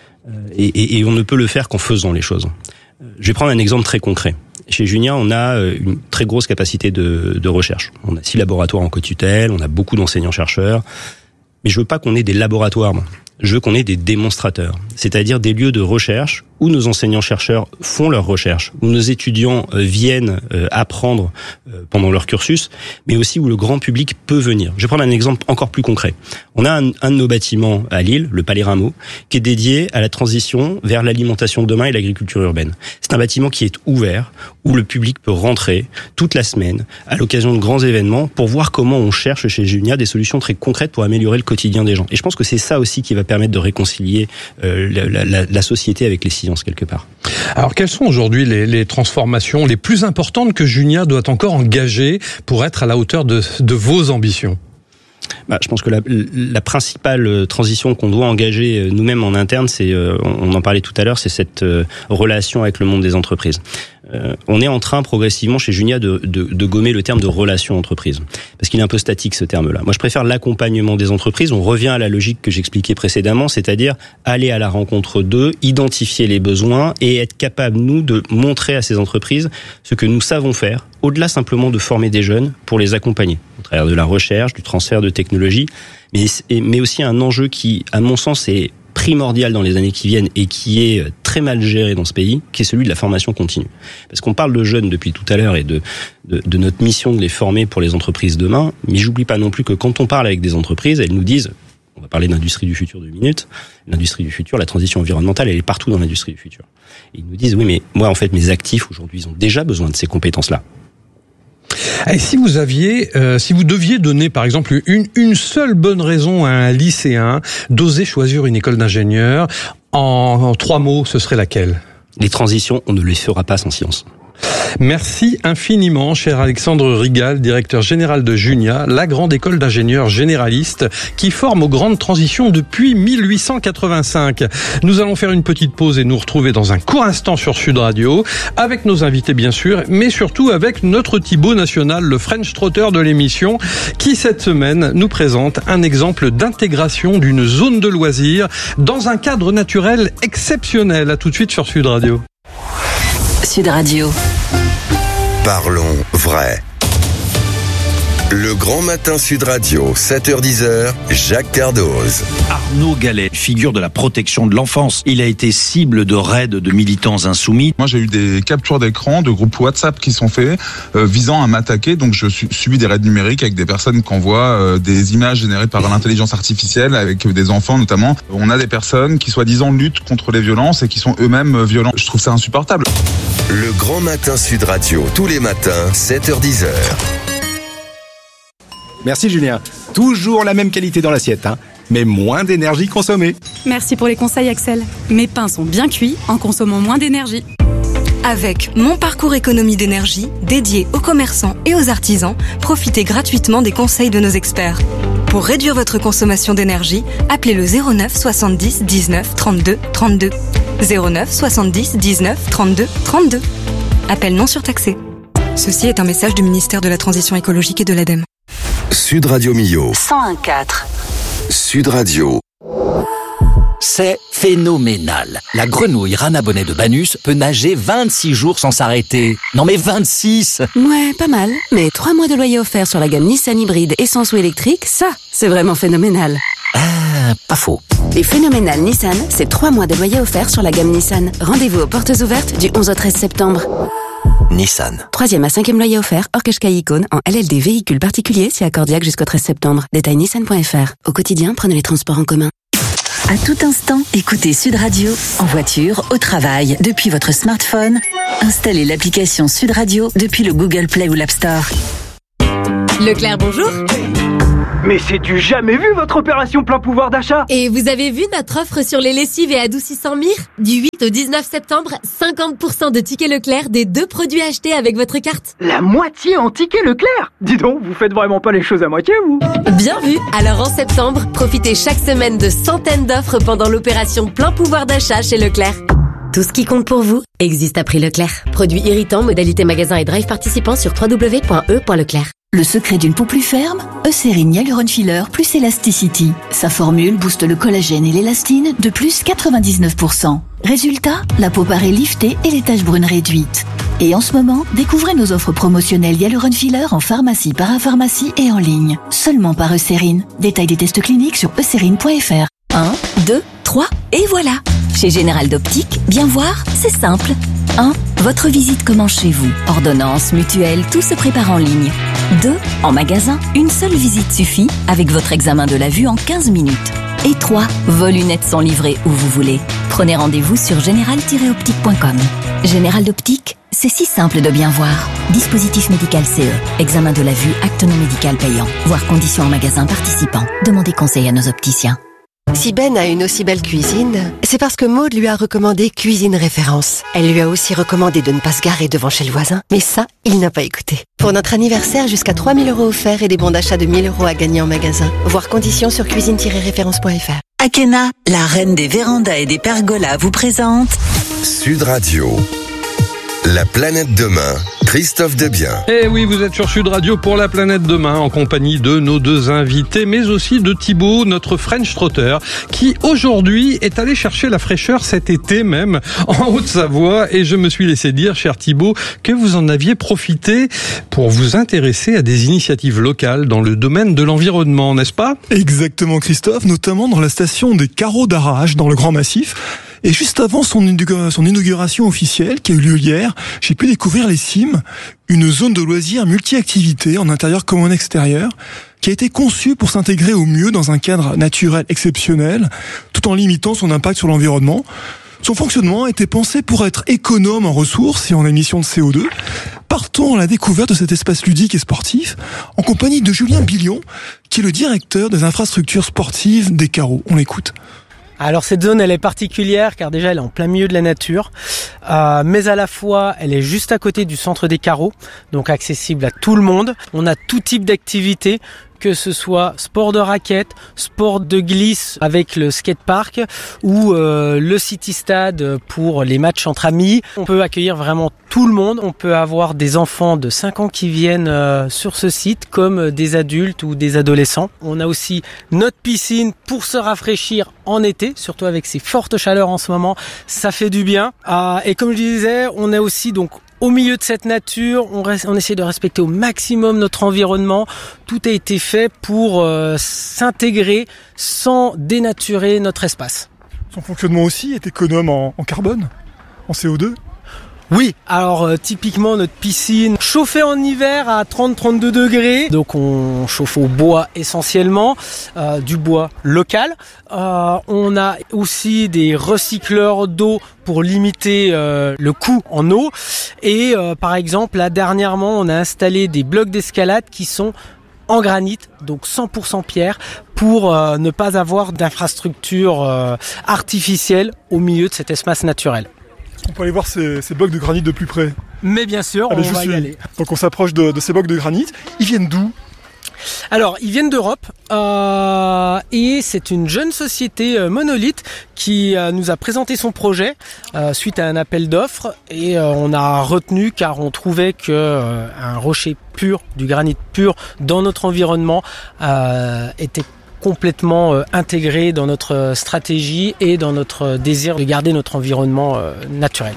Et on ne peut le faire qu'en faisant les choses. Je vais prendre un exemple très concret. Chez Junia, on a une très grosse capacité de recherche. On a 6 laboratoires en co-tutelle, on a beaucoup d'enseignants-chercheurs. Mais je veux pas qu'on ait des laboratoires, moi. Je veux qu'on ait des démonstrateurs, c'est-à-dire des lieux de recherche où nos enseignants-chercheurs font leurs recherches, où nos étudiants viennent apprendre pendant leur cursus, mais aussi où le grand public peut venir. Je vais prendre un exemple encore plus concret. On a un de nos bâtiments à Lille, le Palais Rameau, qui est dédié à la transition vers l'alimentation de demain et l'agriculture urbaine. C'est un bâtiment qui est ouvert, où le public peut rentrer toute la semaine, à l'occasion de grands événements, pour voir comment on cherche chez Junia des solutions très concrètes pour améliorer le quotidien des gens. Et je pense que c'est ça aussi qui va permettre de réconcilier la société avec les sciences quelque part. Alors quelles sont aujourd'hui les transformations les plus importantes que Junia doit encore engager pour être à la hauteur de vos ambitions ? Je pense que la principale transition qu'on doit engager nous-mêmes en interne, c'est, on en parlait tout à l'heure, c'est cette relation avec le monde des entreprises. On est en train progressivement chez Junia de gommer le terme de relation entreprise, parce qu'il est un peu statique ce terme-là. Moi, je préfère l'accompagnement des entreprises. On revient à la logique que j'expliquais précédemment, c'est-à-dire aller à la rencontre d'eux, identifier les besoins et être capable, nous, de montrer à ces entreprises ce que nous savons faire, au-delà simplement de former des jeunes pour les accompagner, au travers de la recherche, du transfert de technologie, mais aussi un enjeu qui, à mon sens, est primordial dans les années qui viennent et qui est très mal géré dans ce pays, qui est celui de la formation continue. Parce qu'on parle de jeunes depuis tout à l'heure et de notre mission de les former pour les entreprises demain, mais j'oublie pas non plus que quand on parle avec des entreprises, elles nous disent, on va parler d'industrie du futur 2 minutes, l'industrie du futur, la transition environnementale, elle est partout dans l'industrie du futur. Et ils nous disent, oui, mais moi, en fait, mes actifs, aujourd'hui, ils ont déjà besoin de ces compétences-là. Et si vous deviez donner, par exemple, une seule bonne raison à un lycéen d'oser choisir une école d'ingénieur, en 3 mots, ce serait laquelle ? Les transitions, on ne les fera pas sans science. Merci infiniment, cher Alexandre Rigal, directeur général de Junia, la grande école d'ingénieurs généralistes qui forme aux grandes transitions depuis 1885. Nous allons faire une petite pause et nous retrouver dans un court instant sur Sud Radio, avec nos invités bien sûr, mais surtout avec notre Thibaut national, le French Trotter de l'émission, qui cette semaine nous présente un exemple d'intégration d'une zone de loisirs dans un cadre naturel exceptionnel. À tout de suite sur Sud Radio. Sud Radio. Parlons vrai. Le Grand Matin Sud Radio, 7h-10h, Jacques Cardoz. Arnaud Gallet, figure de la protection de l'enfance. Il a été cible de raids de militants insoumis. Moi, j'ai eu des captures d'écran de groupes WhatsApp qui sont faits visant à m'attaquer. Donc, je subis des raids numériques avec des personnes qui envoient des images générées par l'intelligence artificielle avec des enfants notamment. On a des personnes qui, soi-disant, luttent contre les violences et qui sont eux-mêmes violents. Je trouve ça insupportable. Le Grand Matin Sud Radio, tous les matins, 7h-10h. Merci Julien. Toujours la même qualité dans l'assiette, mais moins d'énergie consommée. Merci pour les conseils Axel. Mes pains sont bien cuits en consommant moins d'énergie. Avec Mon Parcours Économie d'énergie, dédié aux commerçants et aux artisans, profitez gratuitement des conseils de nos experts. Pour réduire votre consommation d'énergie, appelez le 09 70 19 32 32. 09 70 19 32 32. Appel non surtaxé. Ceci est un message du ministère de la Transition écologique et de l'ADEME. Sud Radio Millau. 101.4. Sud Radio. C'est phénoménal. La grenouille Rana Bonnet de Banus peut nager 26 jours sans s'arrêter. Non mais 26! Ouais, pas mal. Mais 3 mois de loyer offert sur la gamme Nissan hybride essence ou électrique, ça, c'est vraiment phénoménal. Ah, pas faux. Les phénoménales Nissan, c'est 3 mois de loyer offert sur la gamme Nissan. Rendez-vous aux portes ouvertes du 11 au 13 septembre. Nissan. 3e à 5e loyer offert, hors Qashqai Icône, en LLD véhicule particulier, si accordiaque jusqu'au 13 septembre. Détail nissan.fr. Au quotidien, prenez les transports en commun. À tout instant, écoutez Sud Radio, en voiture, au travail, depuis votre smartphone. Installez l'application Sud Radio depuis le Google Play ou l'App Store. Leclerc, bonjour. Mais c'est du jamais vu votre opération plein pouvoir d'achat. Et vous avez vu notre offre sur les lessives et adoucissants Mire ? Du 8 au 19 septembre, 50% de tickets Leclerc des 2 produits achetés avec votre carte. La moitié en tickets Leclerc. Dis donc, vous faites vraiment pas les choses à moitié, vous. Bien vu. Alors en septembre, profitez chaque semaine de centaines d'offres pendant l'opération plein pouvoir d'achat chez Leclerc. Tout ce qui compte pour vous existe à prix Leclerc. Produits irritants, modalité magasin et drive participants sur www.e.leclerc. Le secret d'une peau plus ferme, Eucérine Hyaluron Filler plus Elasticity. Sa formule booste le collagène et l'élastine de plus 99%. Résultat, la peau paraît liftée et les taches brunes réduites. Et en ce moment, découvrez nos offres promotionnelles Hyaluron Filler en pharmacie, parapharmacie et en ligne. Seulement par Eucérine. Détail des tests cliniques sur eucérine.fr. 1, 2, 3 et voilà. Chez Général d'Optique, bien voir, c'est simple. 1. Votre visite commence chez vous. Ordonnance, mutuelle, tout se prépare en ligne. 2. En magasin, une seule visite suffit avec votre examen de la vue en 15 minutes. Et 3. Vos lunettes sont livrées où vous voulez. Prenez rendez-vous sur général-optique.com. Général d'Optique, c'est si simple de bien voir. Dispositif médical CE. Examen de la vue, acte non médical payant. Voir conditions en magasin participant. Demandez conseil à nos opticiens. Si Ben a une aussi belle cuisine, c'est parce que Maud lui a recommandé Cuisine Référence. Elle lui a aussi recommandé de ne pas se garer devant chez le voisin. Mais ça, il n'a pas écouté. Pour notre anniversaire, jusqu'à 3 000 € offerts et des bons d'achat de 1 000 € à gagner en magasin. Voir conditions sur cuisine-référence.fr. Akena, la reine des vérandas et des pergolas, vous présente Sud Radio. La planète demain, Christophe Debiens. Eh oui, vous êtes sur Sud Radio pour La planète demain, en compagnie de nos 2 invités, mais aussi de Thibaut, notre French Trotter, qui aujourd'hui est allé chercher la fraîcheur cet été même, en Haute-Savoie. Et je me suis laissé dire, cher Thibaut, que vous en aviez profité pour vous intéresser à des initiatives locales dans le domaine de l'environnement, n'est-ce pas ? Exactement, Christophe, notamment dans la station des Carreaux d'Arrache, dans le Grand Massif. Et juste avant son inauguration officielle, qui a eu lieu hier, j'ai pu découvrir les Cimes, une zone de loisirs multi-activités en intérieur comme en extérieur, qui a été conçue pour s'intégrer au mieux dans un cadre naturel exceptionnel, tout en limitant son impact sur l'environnement. Son fonctionnement a été pensé pour être économe en ressources et en émissions de CO2. Partons à la découverte de cet espace ludique et sportif, en compagnie de Julien Billion, qui est le directeur des infrastructures sportives des Carreaux. On l'écoute. Alors cette zone elle est particulière car déjà elle est en plein milieu de la nature, mais à la fois elle est juste à côté du centre des Carreaux, donc accessible à tout le monde. On a tout type d'activités, que ce soit sport de raquette, sport de glisse avec le skatepark ou le City Stade pour les matchs entre amis. On peut accueillir vraiment tout le monde. On peut avoir des enfants de 5 ans qui viennent sur ce site comme des adultes ou des adolescents. On a aussi notre piscine pour se rafraîchir en été, surtout avec ces fortes chaleurs en ce moment. Ça fait du bien. Et comme je disais, on est aussi donc au milieu de cette nature, on essaie de respecter au maximum notre environnement. Tout a été fait pour s'intégrer sans dénaturer notre espace. Son fonctionnement aussi est économe en carbone, en CO2 ? Oui, alors typiquement notre piscine chauffée en hiver à 30-32 degrés. Donc on chauffe au bois essentiellement, du bois local. On a aussi des recycleurs d'eau pour limiter le coût en eau. Et par exemple, là dernièrement, on a installé des blocs d'escalade qui sont en granit, donc 100% pierre, pour ne pas avoir d'infrastructure artificielle au milieu de cet espace naturel. On peut aller voir ces blocs de granit de plus près. Mais bien sûr, on va y aller. Donc on s'approche de ces blocs de granit. Ils viennent d'où ? Alors, ils viennent d'Europe et c'est une jeune société Monolith qui nous a présenté son projet suite à un appel d'offres et on a retenu car on trouvait que un rocher pur, du granit pur dans notre environnement était complètement intégré dans notre stratégie et dans notre désir de garder notre environnement naturel.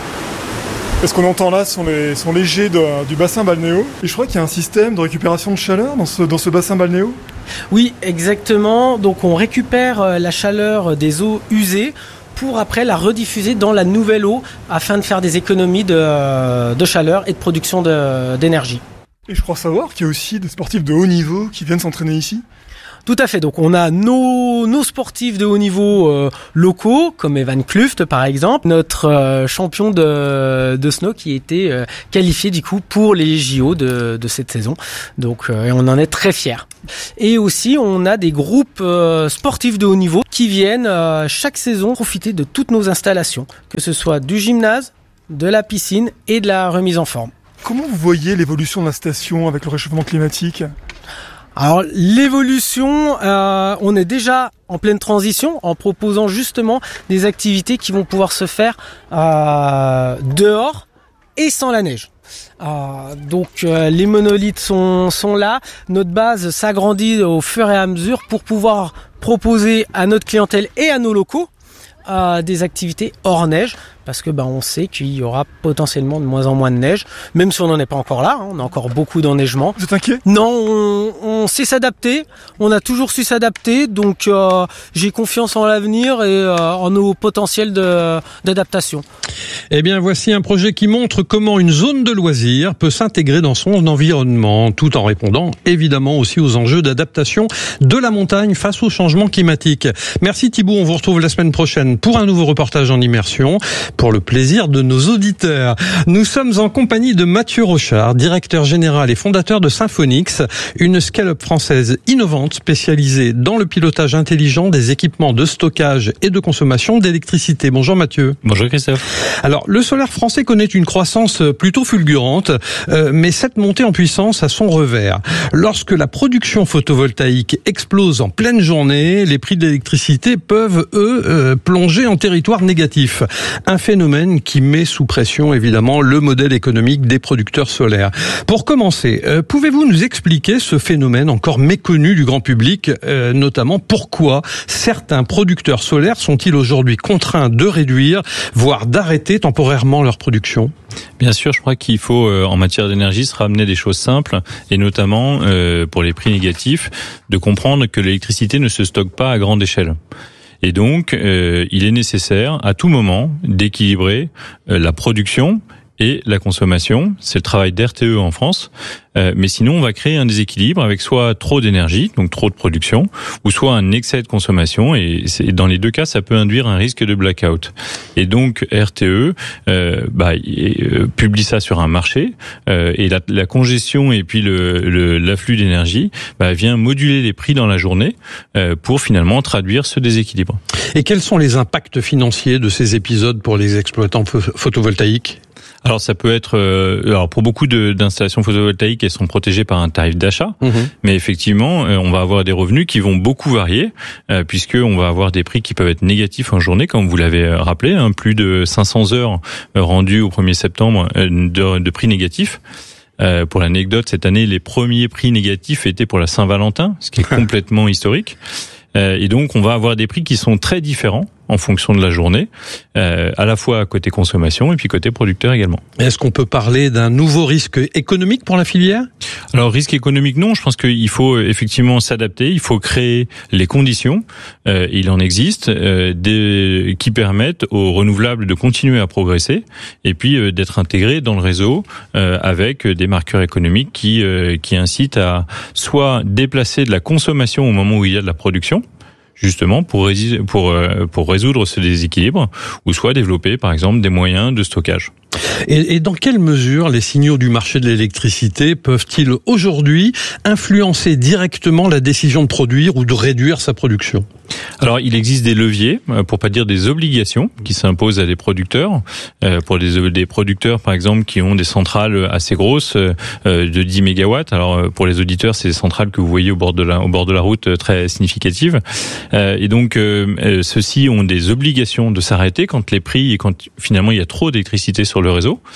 Ce qu'on entend là sont les jets du bassin balnéo. Et je crois qu'il y a un système de récupération de chaleur dans ce bassin balnéo. Oui, exactement. Donc on récupère la chaleur des eaux usées pour après la rediffuser dans la nouvelle eau afin de faire des économies de chaleur et de production d'énergie. Et je crois savoir qu'il y a aussi des sportifs de haut niveau qui viennent s'entraîner ici. Tout à fait. Donc on a nos sportifs de haut niveau locaux, comme Evan Kluft par exemple, notre champion de snow qui a été qualifié du coup pour les JO de cette saison. Donc on en est très fiers. Et aussi on a des groupes sportifs de haut niveau qui viennent chaque saison profiter de toutes nos installations, que ce soit du gymnase, de la piscine et de la remise en forme. Comment vous voyez l'évolution de la station avec le réchauffement climatique ? Alors l'évolution, on est déjà en pleine transition en proposant justement des activités qui vont pouvoir se faire dehors et sans la neige. Donc les monolithes sont là, notre base s'agrandit au fur et à mesure pour pouvoir proposer à notre clientèle et à nos locaux des activités hors neige, parce que on sait qu'il y aura potentiellement de moins en moins de neige, même si on n'en est pas encore là, on a encore beaucoup d'enneigement. Vous êtes inquiet ? Non, on sait s'adapter, on a toujours su s'adapter, donc j'ai confiance en l'avenir et en nos potentiels d'adaptation. Eh bien, voici un projet qui montre comment une zone de loisirs peut s'intégrer dans son environnement, tout en répondant évidemment aussi aux enjeux d'adaptation de la montagne face au changement climatique. Merci Thibaut, on vous retrouve la semaine prochaine pour un nouveau reportage en immersion, pour le plaisir de nos auditeurs. Nous sommes en compagnie de Mathieu Rochard, directeur général et fondateur de Symphonix, une scale-up française innovante spécialisée dans le pilotage intelligent des équipements de stockage et de consommation d'électricité. Bonjour Mathieu. Bonjour Christophe. Alors, le solaire français connaît une croissance plutôt fulgurante, mais cette montée en puissance a son revers. Lorsque la production photovoltaïque explose en pleine journée, les prix de l'électricité peuvent, eux, plonger en territoire négatif. Un phénomène qui met sous pression, évidemment, le modèle économique des producteurs solaires. Pour commencer, pouvez-vous nous expliquer ce phénomène encore méconnu du grand public, notamment pourquoi certains producteurs solaires sont-ils aujourd'hui contraints de réduire, voire d'arrêter temporairement leur production ? Bien sûr, je crois qu'il faut, en matière d'énergie, se ramener des choses simples, et notamment, pour les prix négatifs, de comprendre que l'électricité ne se stocke pas à grande échelle. Et donc, il est nécessaire, à tout moment, d'équilibrer la production et la consommation. C'est le travail d'RTE en France. Mais sinon, on va créer un déséquilibre avec soit trop d'énergie, donc trop de production, ou soit un excès de consommation. Et dans les deux cas, ça peut induire un risque de blackout. Et donc, RTE publie ça sur un marché. Et la congestion et puis l'afflux d'énergie vient moduler les prix dans la journée pour finalement traduire ce déséquilibre. Et quels sont les impacts financiers de ces épisodes pour les exploitants photovoltaïques ? Alors ça peut être, pour beaucoup d'installations photovoltaïques, elles sont protégées par un tarif d'achat, mais effectivement, on va avoir des revenus qui vont beaucoup varier, puisque on va avoir des prix qui peuvent être négatifs en journée, comme vous l'avez rappelé, plus de 500 heures rendues au 1er septembre de prix négatifs. Pour l'anecdote, cette année, les premiers prix négatifs étaient pour la Saint-Valentin, ce qui est complètement historique. Et donc, on va avoir des prix qui sont très différents en fonction de la journée, à la fois côté consommation et puis côté producteur également. Est-ce qu'on peut parler d'un nouveau risque économique pour la filière ? Alors, risque économique, non. Je pense qu'il faut effectivement s'adapter. Il faut créer les conditions. Il en existe qui permettent aux renouvelables de continuer à progresser et puis d'être intégrés dans le réseau avec des marqueurs économiques qui incitent à soit déplacer de la consommation au moment où il y a de la production, justement pour résoudre ce déséquilibre, ou soit développer par exemple des moyens de stockage. Et dans quelle mesure les signaux du marché de l'électricité peuvent-ils aujourd'hui influencer directement la décision de produire ou de réduire sa production ? Alors, il existe des leviers, pour pas dire des obligations, qui s'imposent à des producteurs. Pour des producteurs, par exemple, qui ont des centrales assez grosses, de 10 mégawatts. Alors, pour les auditeurs, c'est des centrales que vous voyez au bord de la route, très significatives. Et donc, ceux-ci ont des obligations de s'arrêter quand les prix et quand finalement il y a trop d'électricité sur le réseau.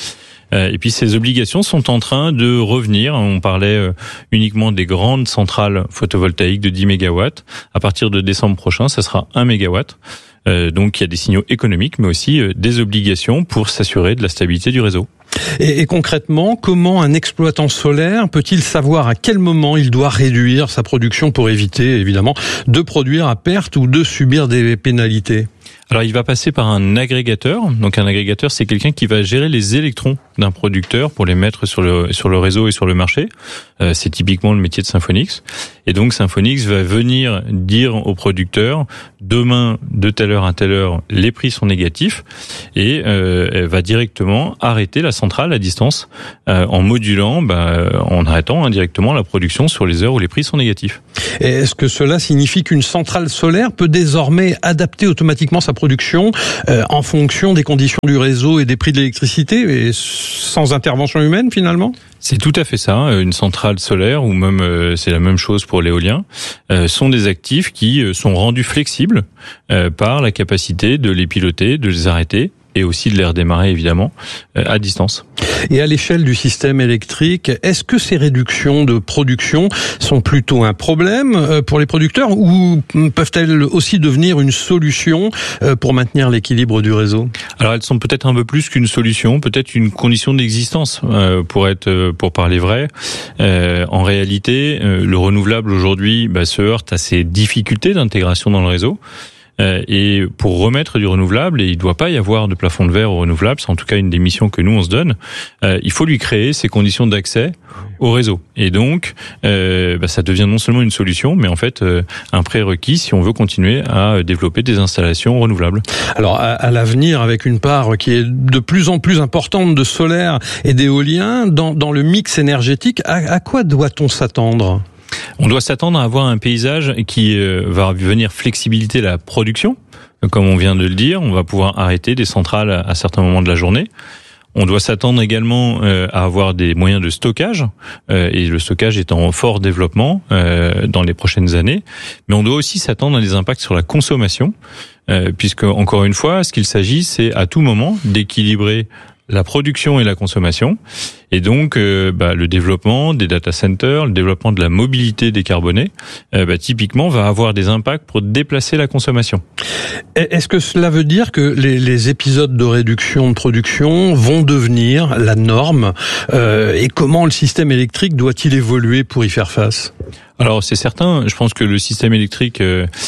Et puis ces obligations sont en train de revenir. On parlait uniquement des grandes centrales photovoltaïques de 10 MW. À partir de décembre prochain, ça sera 1 MW. Donc il y a des signaux économiques, mais aussi des obligations pour s'assurer de la stabilité du réseau. Et concrètement, comment un exploitant solaire peut-il savoir à quel moment il doit réduire sa production pour éviter, évidemment, de produire à perte ou de subir des pénalités ? Alors il va passer par un agrégateur. Donc un agrégateur, c'est quelqu'un qui va gérer les électrons d'un producteur pour les mettre sur le réseau et sur le marché. C'est typiquement le métier de Symphonix. Et donc Symphonix va venir dire au producteur, demain de telle heure à telle heure, les prix sont négatifs, et elle va directement arrêter la centrale à distance en modulant, en arrêtant indirectement la production sur les heures où les prix sont négatifs. Et est-ce que cela signifie qu'une centrale solaire peut désormais adapter automatiquement sa production en fonction des conditions du réseau et des prix de l'électricité, et sans intervention humaine finalement ? C'est tout à fait ça. Une centrale solaire, ou même c'est la même chose pour l'éolien, sont des actifs qui sont rendus flexibles par la capacité de les piloter, de les arrêter, et aussi de les redémarrer évidemment à distance. Et à l'échelle du système électrique, est-ce que ces réductions de production sont plutôt un problème pour les producteurs, ou peuvent-elles aussi devenir une solution pour maintenir l'équilibre du réseau ? Alors elles sont peut-être un peu plus qu'une solution, peut-être une condition d'existence pour parler vrai. En réalité, le renouvelable aujourd'hui se heurte à ces difficultés d'intégration dans le réseau. Et pour remettre du renouvelable, et il ne doit pas y avoir de plafond de verre au renouvelable, c'est en tout cas une des missions que nous on se donne, il faut lui créer ces conditions d'accès au réseau. Et donc, ça devient non seulement une solution, mais en fait un prérequis si on veut continuer à développer des installations renouvelables. Alors à l'avenir, avec une part qui est de plus en plus importante de solaire et d'éolien dans le mix énergétique, à quoi doit-on s'attendre ? On doit s'attendre à avoir un paysage qui va venir flexibiliter la production. Comme on vient de le dire, on va pouvoir arrêter des centrales à certains moments de la journée. On doit s'attendre également à avoir des moyens de stockage, et le stockage est en fort développement dans les prochaines années. Mais on doit aussi s'attendre à des impacts sur la consommation, puisque, encore une fois, ce qu'il s'agit, c'est à tout moment d'équilibrer la production et la consommation, et donc le développement des data centers, le développement de la mobilité décarbonée, typiquement va avoir des impacts pour déplacer la consommation. Est-ce que cela veut dire que les épisodes de réduction de production vont devenir la norme, et comment le système électrique doit-il évoluer pour y faire face ? Alors c'est certain, je pense que le système électrique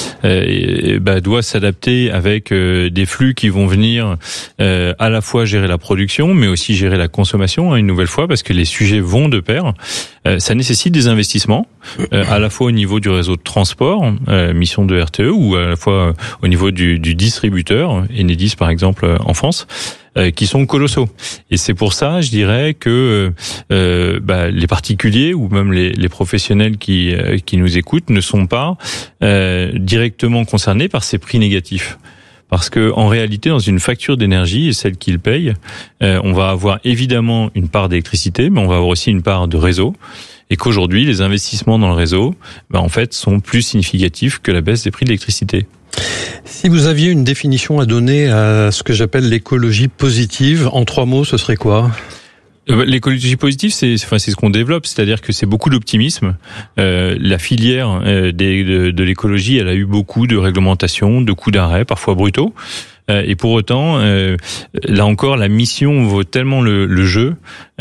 doit s'adapter avec des flux qui vont venir à la fois gérer la production, mais aussi gérer la consommation, une nouvelle fois, parce que les sujets vont de pair. Ça nécessite des investissements, à la fois au niveau du réseau de transport, mission de RTE, ou à la fois au niveau du distributeur, Enedis par exemple en France, qui sont colossaux. Et c'est pour ça, je dirais que les particuliers ou même les professionnels qui nous écoutent ne sont pas directement concernés par ces prix négatifs. Parce que en réalité, dans une facture d'énergie, et celle qu'ils payent, on va avoir évidemment une part d'électricité, mais on va avoir aussi une part de réseau. Et qu'aujourd'hui, les investissements dans le réseau, en fait, sont plus significatifs que la baisse des prix de l'électricité. Si vous aviez une définition à donner à ce que j'appelle l'écologie positive, en 3 mots, ce serait quoi ? L'écologie positive, c'est ce qu'on développe, c'est-à-dire que c'est beaucoup d'optimisme. La filière de l'écologie, elle a eu beaucoup de réglementations, de coups d'arrêt, parfois brutaux. Et pour autant, là encore, la mission vaut tellement le jeu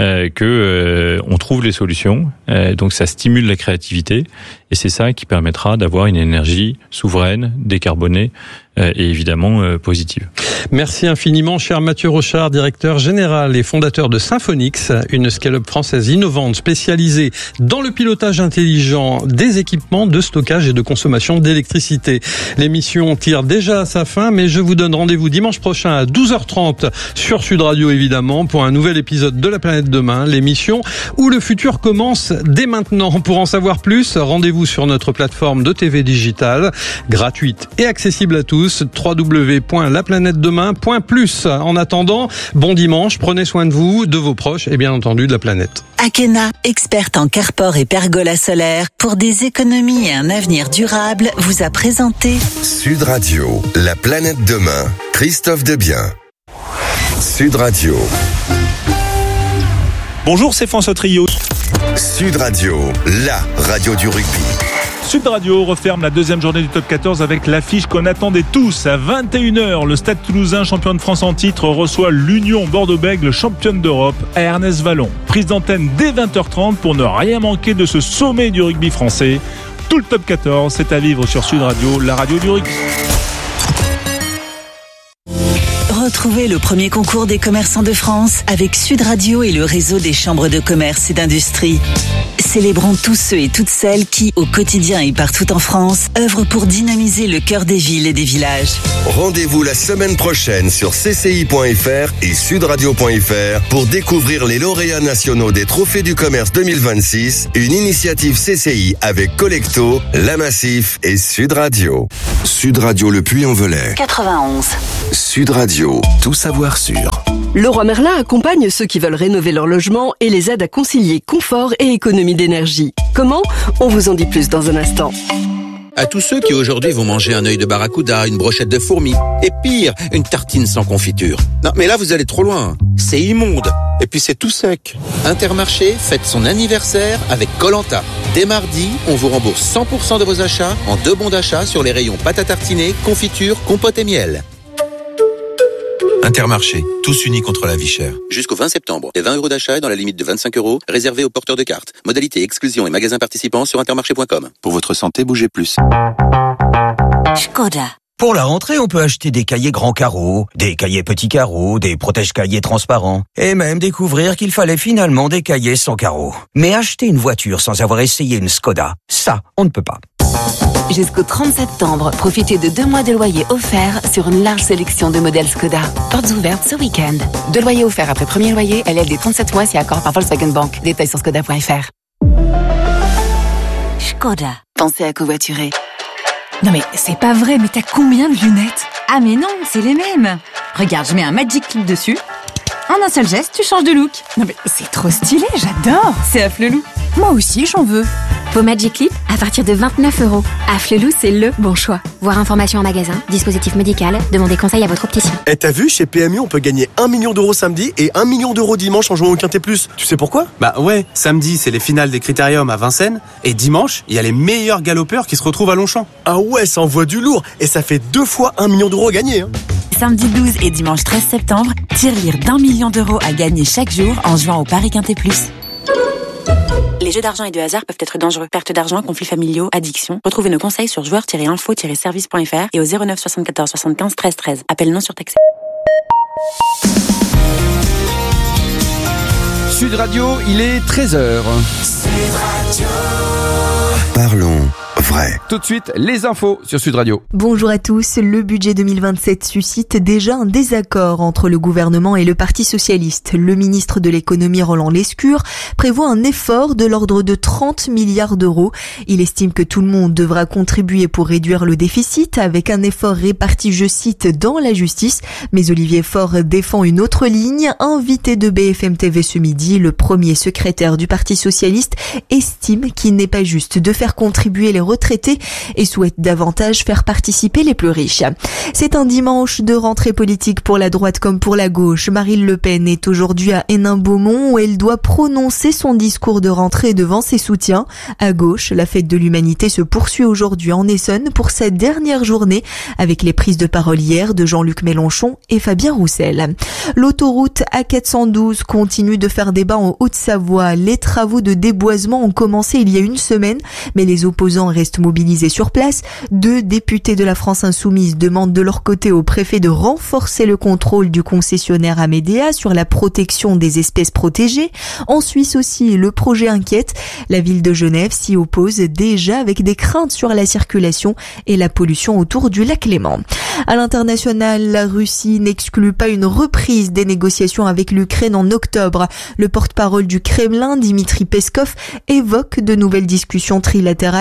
que on trouve les solutions. Donc ça stimule la créativité, et c'est ça qui permettra d'avoir une énergie souveraine, décarbonée et évidemment positive. Merci infiniment, cher Mathieu Rochard, directeur général et fondateur de Symphonix, une scale-up française innovante spécialisée dans le pilotage intelligent des équipements de stockage et de consommation d'électricité. L'émission tire déjà à sa fin, mais je vous donne rendez-vous dimanche prochain à 12h30 sur Sud Radio, évidemment, pour un nouvel épisode de La Planète Demain, l'émission où le futur commence dès maintenant. Pour en savoir plus, rendez-vous sur notre plateforme de TV digitale, gratuite et accessible à tous, www.laplanetedemain.plus. En attendant, bon dimanche, prenez soin de vous, de vos proches et bien entendu de la planète. Akena, experte en carport et pergola solaire, pour des économies et un avenir durable, vous a présenté Sud Radio, La Planète Demain, Christophe Debien. Sud Radio. Bonjour, c'est François Trio. Sud Radio, la radio du rugby. Sud Radio referme la deuxième journée du top 14 avec l'affiche qu'on attendait tous. À 21h, le Stade Toulousain, champion de France en titre, reçoit l'Union Bordeaux-Bègles, championne d'Europe, à Ernest-Vallon. Prise d'antenne dès 20h30 pour ne rien manquer de ce sommet du rugby français. Tout le top 14, c'est à vivre sur Sud Radio, la radio du rugby. Retrouvez le premier concours des commerçants de France avec Sud Radio et le réseau des chambres de commerce et d'industrie. Célébrons tous ceux et toutes celles qui, au quotidien et partout en France, œuvrent pour dynamiser le cœur des villes et des villages. Rendez-vous la semaine prochaine sur cci.fr et sudradio.fr pour découvrir les lauréats nationaux des Trophées du Commerce 2026, une initiative CCI avec Collecto, La Massif et Sud Radio. Sud Radio Le Puy-en-Velay. 91. Sud Radio, tout savoir sûr. Leroy Merlin accompagne ceux qui veulent rénover leur logement et les aide à concilier confort et économie d'énergie. Comment ? On vous en dit plus dans un instant. À tous ceux qui aujourd'hui vont manger un œil de barracuda, une brochette de fourmis, et pire, une tartine sans confiture. Non, mais là vous allez trop loin. C'est immonde. Et puis c'est tout sec. Intermarché fête son anniversaire avec Koh-Lanta. Dès mardi, on vous rembourse 100% de vos achats en 2 bons d'achat sur les rayons pâte à tartiner, confiture, compote et miel. Intermarché, tous unis contre la vie chère. Jusqu'au 20 septembre, les 20 € d'achat est dans la limite de 25 €, réservés aux porteurs de cartes. Modalité, exclusion et magasins participants sur intermarché.com. Pour votre santé, bougez plus. Škoda. Pour la rentrée, on peut acheter des cahiers grands carreaux, des cahiers petits carreaux, des protège-cahiers transparents, et même découvrir qu'il fallait finalement des cahiers sans carreaux. Mais acheter une voiture sans avoir essayé une Škoda, ça, on ne peut pas. Jusqu'au 30 septembre, profitez de 2 mois de loyer offerts sur une large sélection de modèles Škoda. Portes ouvertes ce week-end. 2 loyers offerts après premier loyer, LLD 37 mois si accord par Volkswagen Bank. Détails sur škoda.fr. Škoda. Pensez à covoiturer. Non mais c'est pas vrai, mais t'as combien de lunettes ? Ah mais non, c'est les mêmes. Regarde, je mets un Magic Clip dessus. En un seul geste, tu changes de look. Non mais c'est trop stylé, j'adore. C'est Afflelou. Moi aussi, j'en veux. Vos Magic Clip à partir de 29 €. Afflelou, c'est le bon choix. Voir information en magasin, dispositif médical, demandez conseil à votre opticien. Et t'as vu, chez PMU, on peut gagner 1 million d'euros samedi et 1 million d'euros dimanche en jouant au Quintet Plus. Tu sais pourquoi ? Bah ouais, samedi, c'est les finales des Critériums à Vincennes. Et dimanche, il y a les meilleurs galopeurs qui se retrouvent à Longchamp. Ah ouais, ça envoie du lourd. Et ça fait 2 fois 1 million d'euros à gagner. Samedi 12 et dimanche 13 septembre, tirelire d'1 million d'euros à gagner chaque jour en jouant au Paris Quintet Plus. Les jeux d'argent et de hasard peuvent être dangereux. Perte d'argent, conflits familiaux, addiction. Retrouvez nos conseils sur joueurs-info-service.fr et au 09 74 75 13 13. Appel non surtaxé. Sud Radio, il est 13h. Parlons vrai. Tout de suite, les infos sur Sud Radio. Bonjour à tous. Le budget 2027 suscite déjà un désaccord entre le gouvernement et le Parti socialiste. Le ministre de l'économie Roland Lescure prévoit un effort de l'ordre de 30 milliards d'euros. Il estime que tout le monde devra contribuer pour réduire le déficit avec un effort réparti, je cite, dans la justice. Mais Olivier Faure défend une autre ligne. Invité de BFM TV ce midi, le premier secrétaire du Parti socialiste estime qu'il n'est pas juste de faire contribuer les retraités et souhaite davantage faire participer les plus riches. C'est un dimanche de rentrée politique pour la droite comme pour la gauche. Marine Le Pen est aujourd'hui à Hénin-Beaumont où elle doit prononcer son discours de rentrée devant ses soutiens. À gauche, la fête de l'humanité se poursuit aujourd'hui en Essonne pour sa dernière journée avec les prises de parole hier de Jean-Luc Mélenchon et Fabien Roussel. L'autoroute A412 continue de faire débat en Haute-Savoie. Les travaux de déboisement ont commencé il y a une semaine, mais les opposants restent mobilisés sur place. 2 députés de la France Insoumise demandent de leur côté au préfet de renforcer le contrôle du concessionnaire Amédéa sur la protection des espèces protégées. En Suisse aussi, le projet inquiète. La ville de Genève s'y oppose déjà avec des craintes sur la circulation et la pollution autour du lac Léman. À l'international, la Russie n'exclut pas une reprise des négociations avec l'Ukraine en octobre. Le porte-parole du Kremlin, Dmitri Peskov, évoque de nouvelles discussions trilatérales avec Washington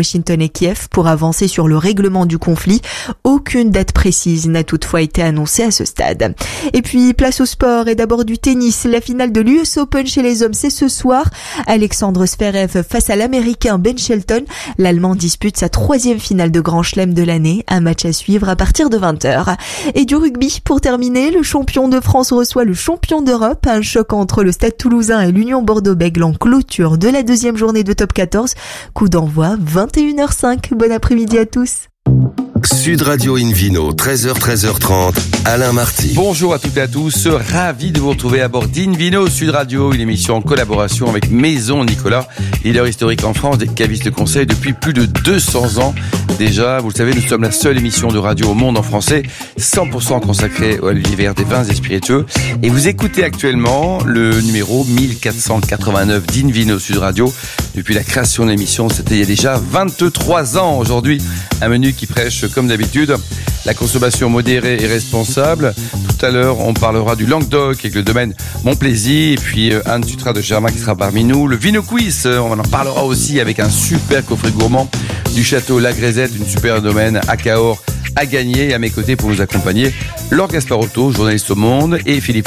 Washington et Kiev pour avancer sur le règlement du conflit. Aucune date précise n'a toutefois été annoncée à ce stade. Et puis, place au sport et d'abord du tennis. La finale de l'US Open chez les hommes, c'est ce soir. Alexandre Zverev face à l'Américain Ben Shelton. L'Allemand dispute sa 3e finale de Grand Chelem de l'année. Un match à suivre à partir de 20h. Et du rugby, pour terminer, le champion de France reçoit le champion d'Europe. Un choc entre le Stade Toulousain et l'Union Bordeaux-Bègles en clôture de la 2e journée de Top 14. Coup d'envoi 21h05. Bon après-midi à tous. Sud Radio Invino, 13h-13h30, Alain Marty. Bonjour à toutes et à tous, ravi de vous retrouver à bord d'Invino Sud Radio, une émission en collaboration avec Maison Nicolas, leader historique en France des cavistes de conseil depuis plus de 200 ans. Déjà, vous le savez, nous sommes la seule émission de radio au monde en français, 100% consacrée à l'univers des vins et spiritueux. Et vous écoutez actuellement le numéro 1489 d'Invino Sud Radio. Depuis la création de l'émission, c'était il y a déjà 23 ans aujourd'hui. Un menu qui prêche, comme d'habitude, la consommation modérée et responsable. Tout à l'heure, on parlera du Languedoc avec le domaine Montplaisir. Et puis Anne Sutra de Germain qui sera parmi nous. Le Vino Quiz, on en parlera aussi avec un super coffret gourmand du château La Grézette, une super domaine à Cahors à gagner. Et à mes côtés pour nous accompagner, Laure Gasparotto, journaliste au Monde, et Philippe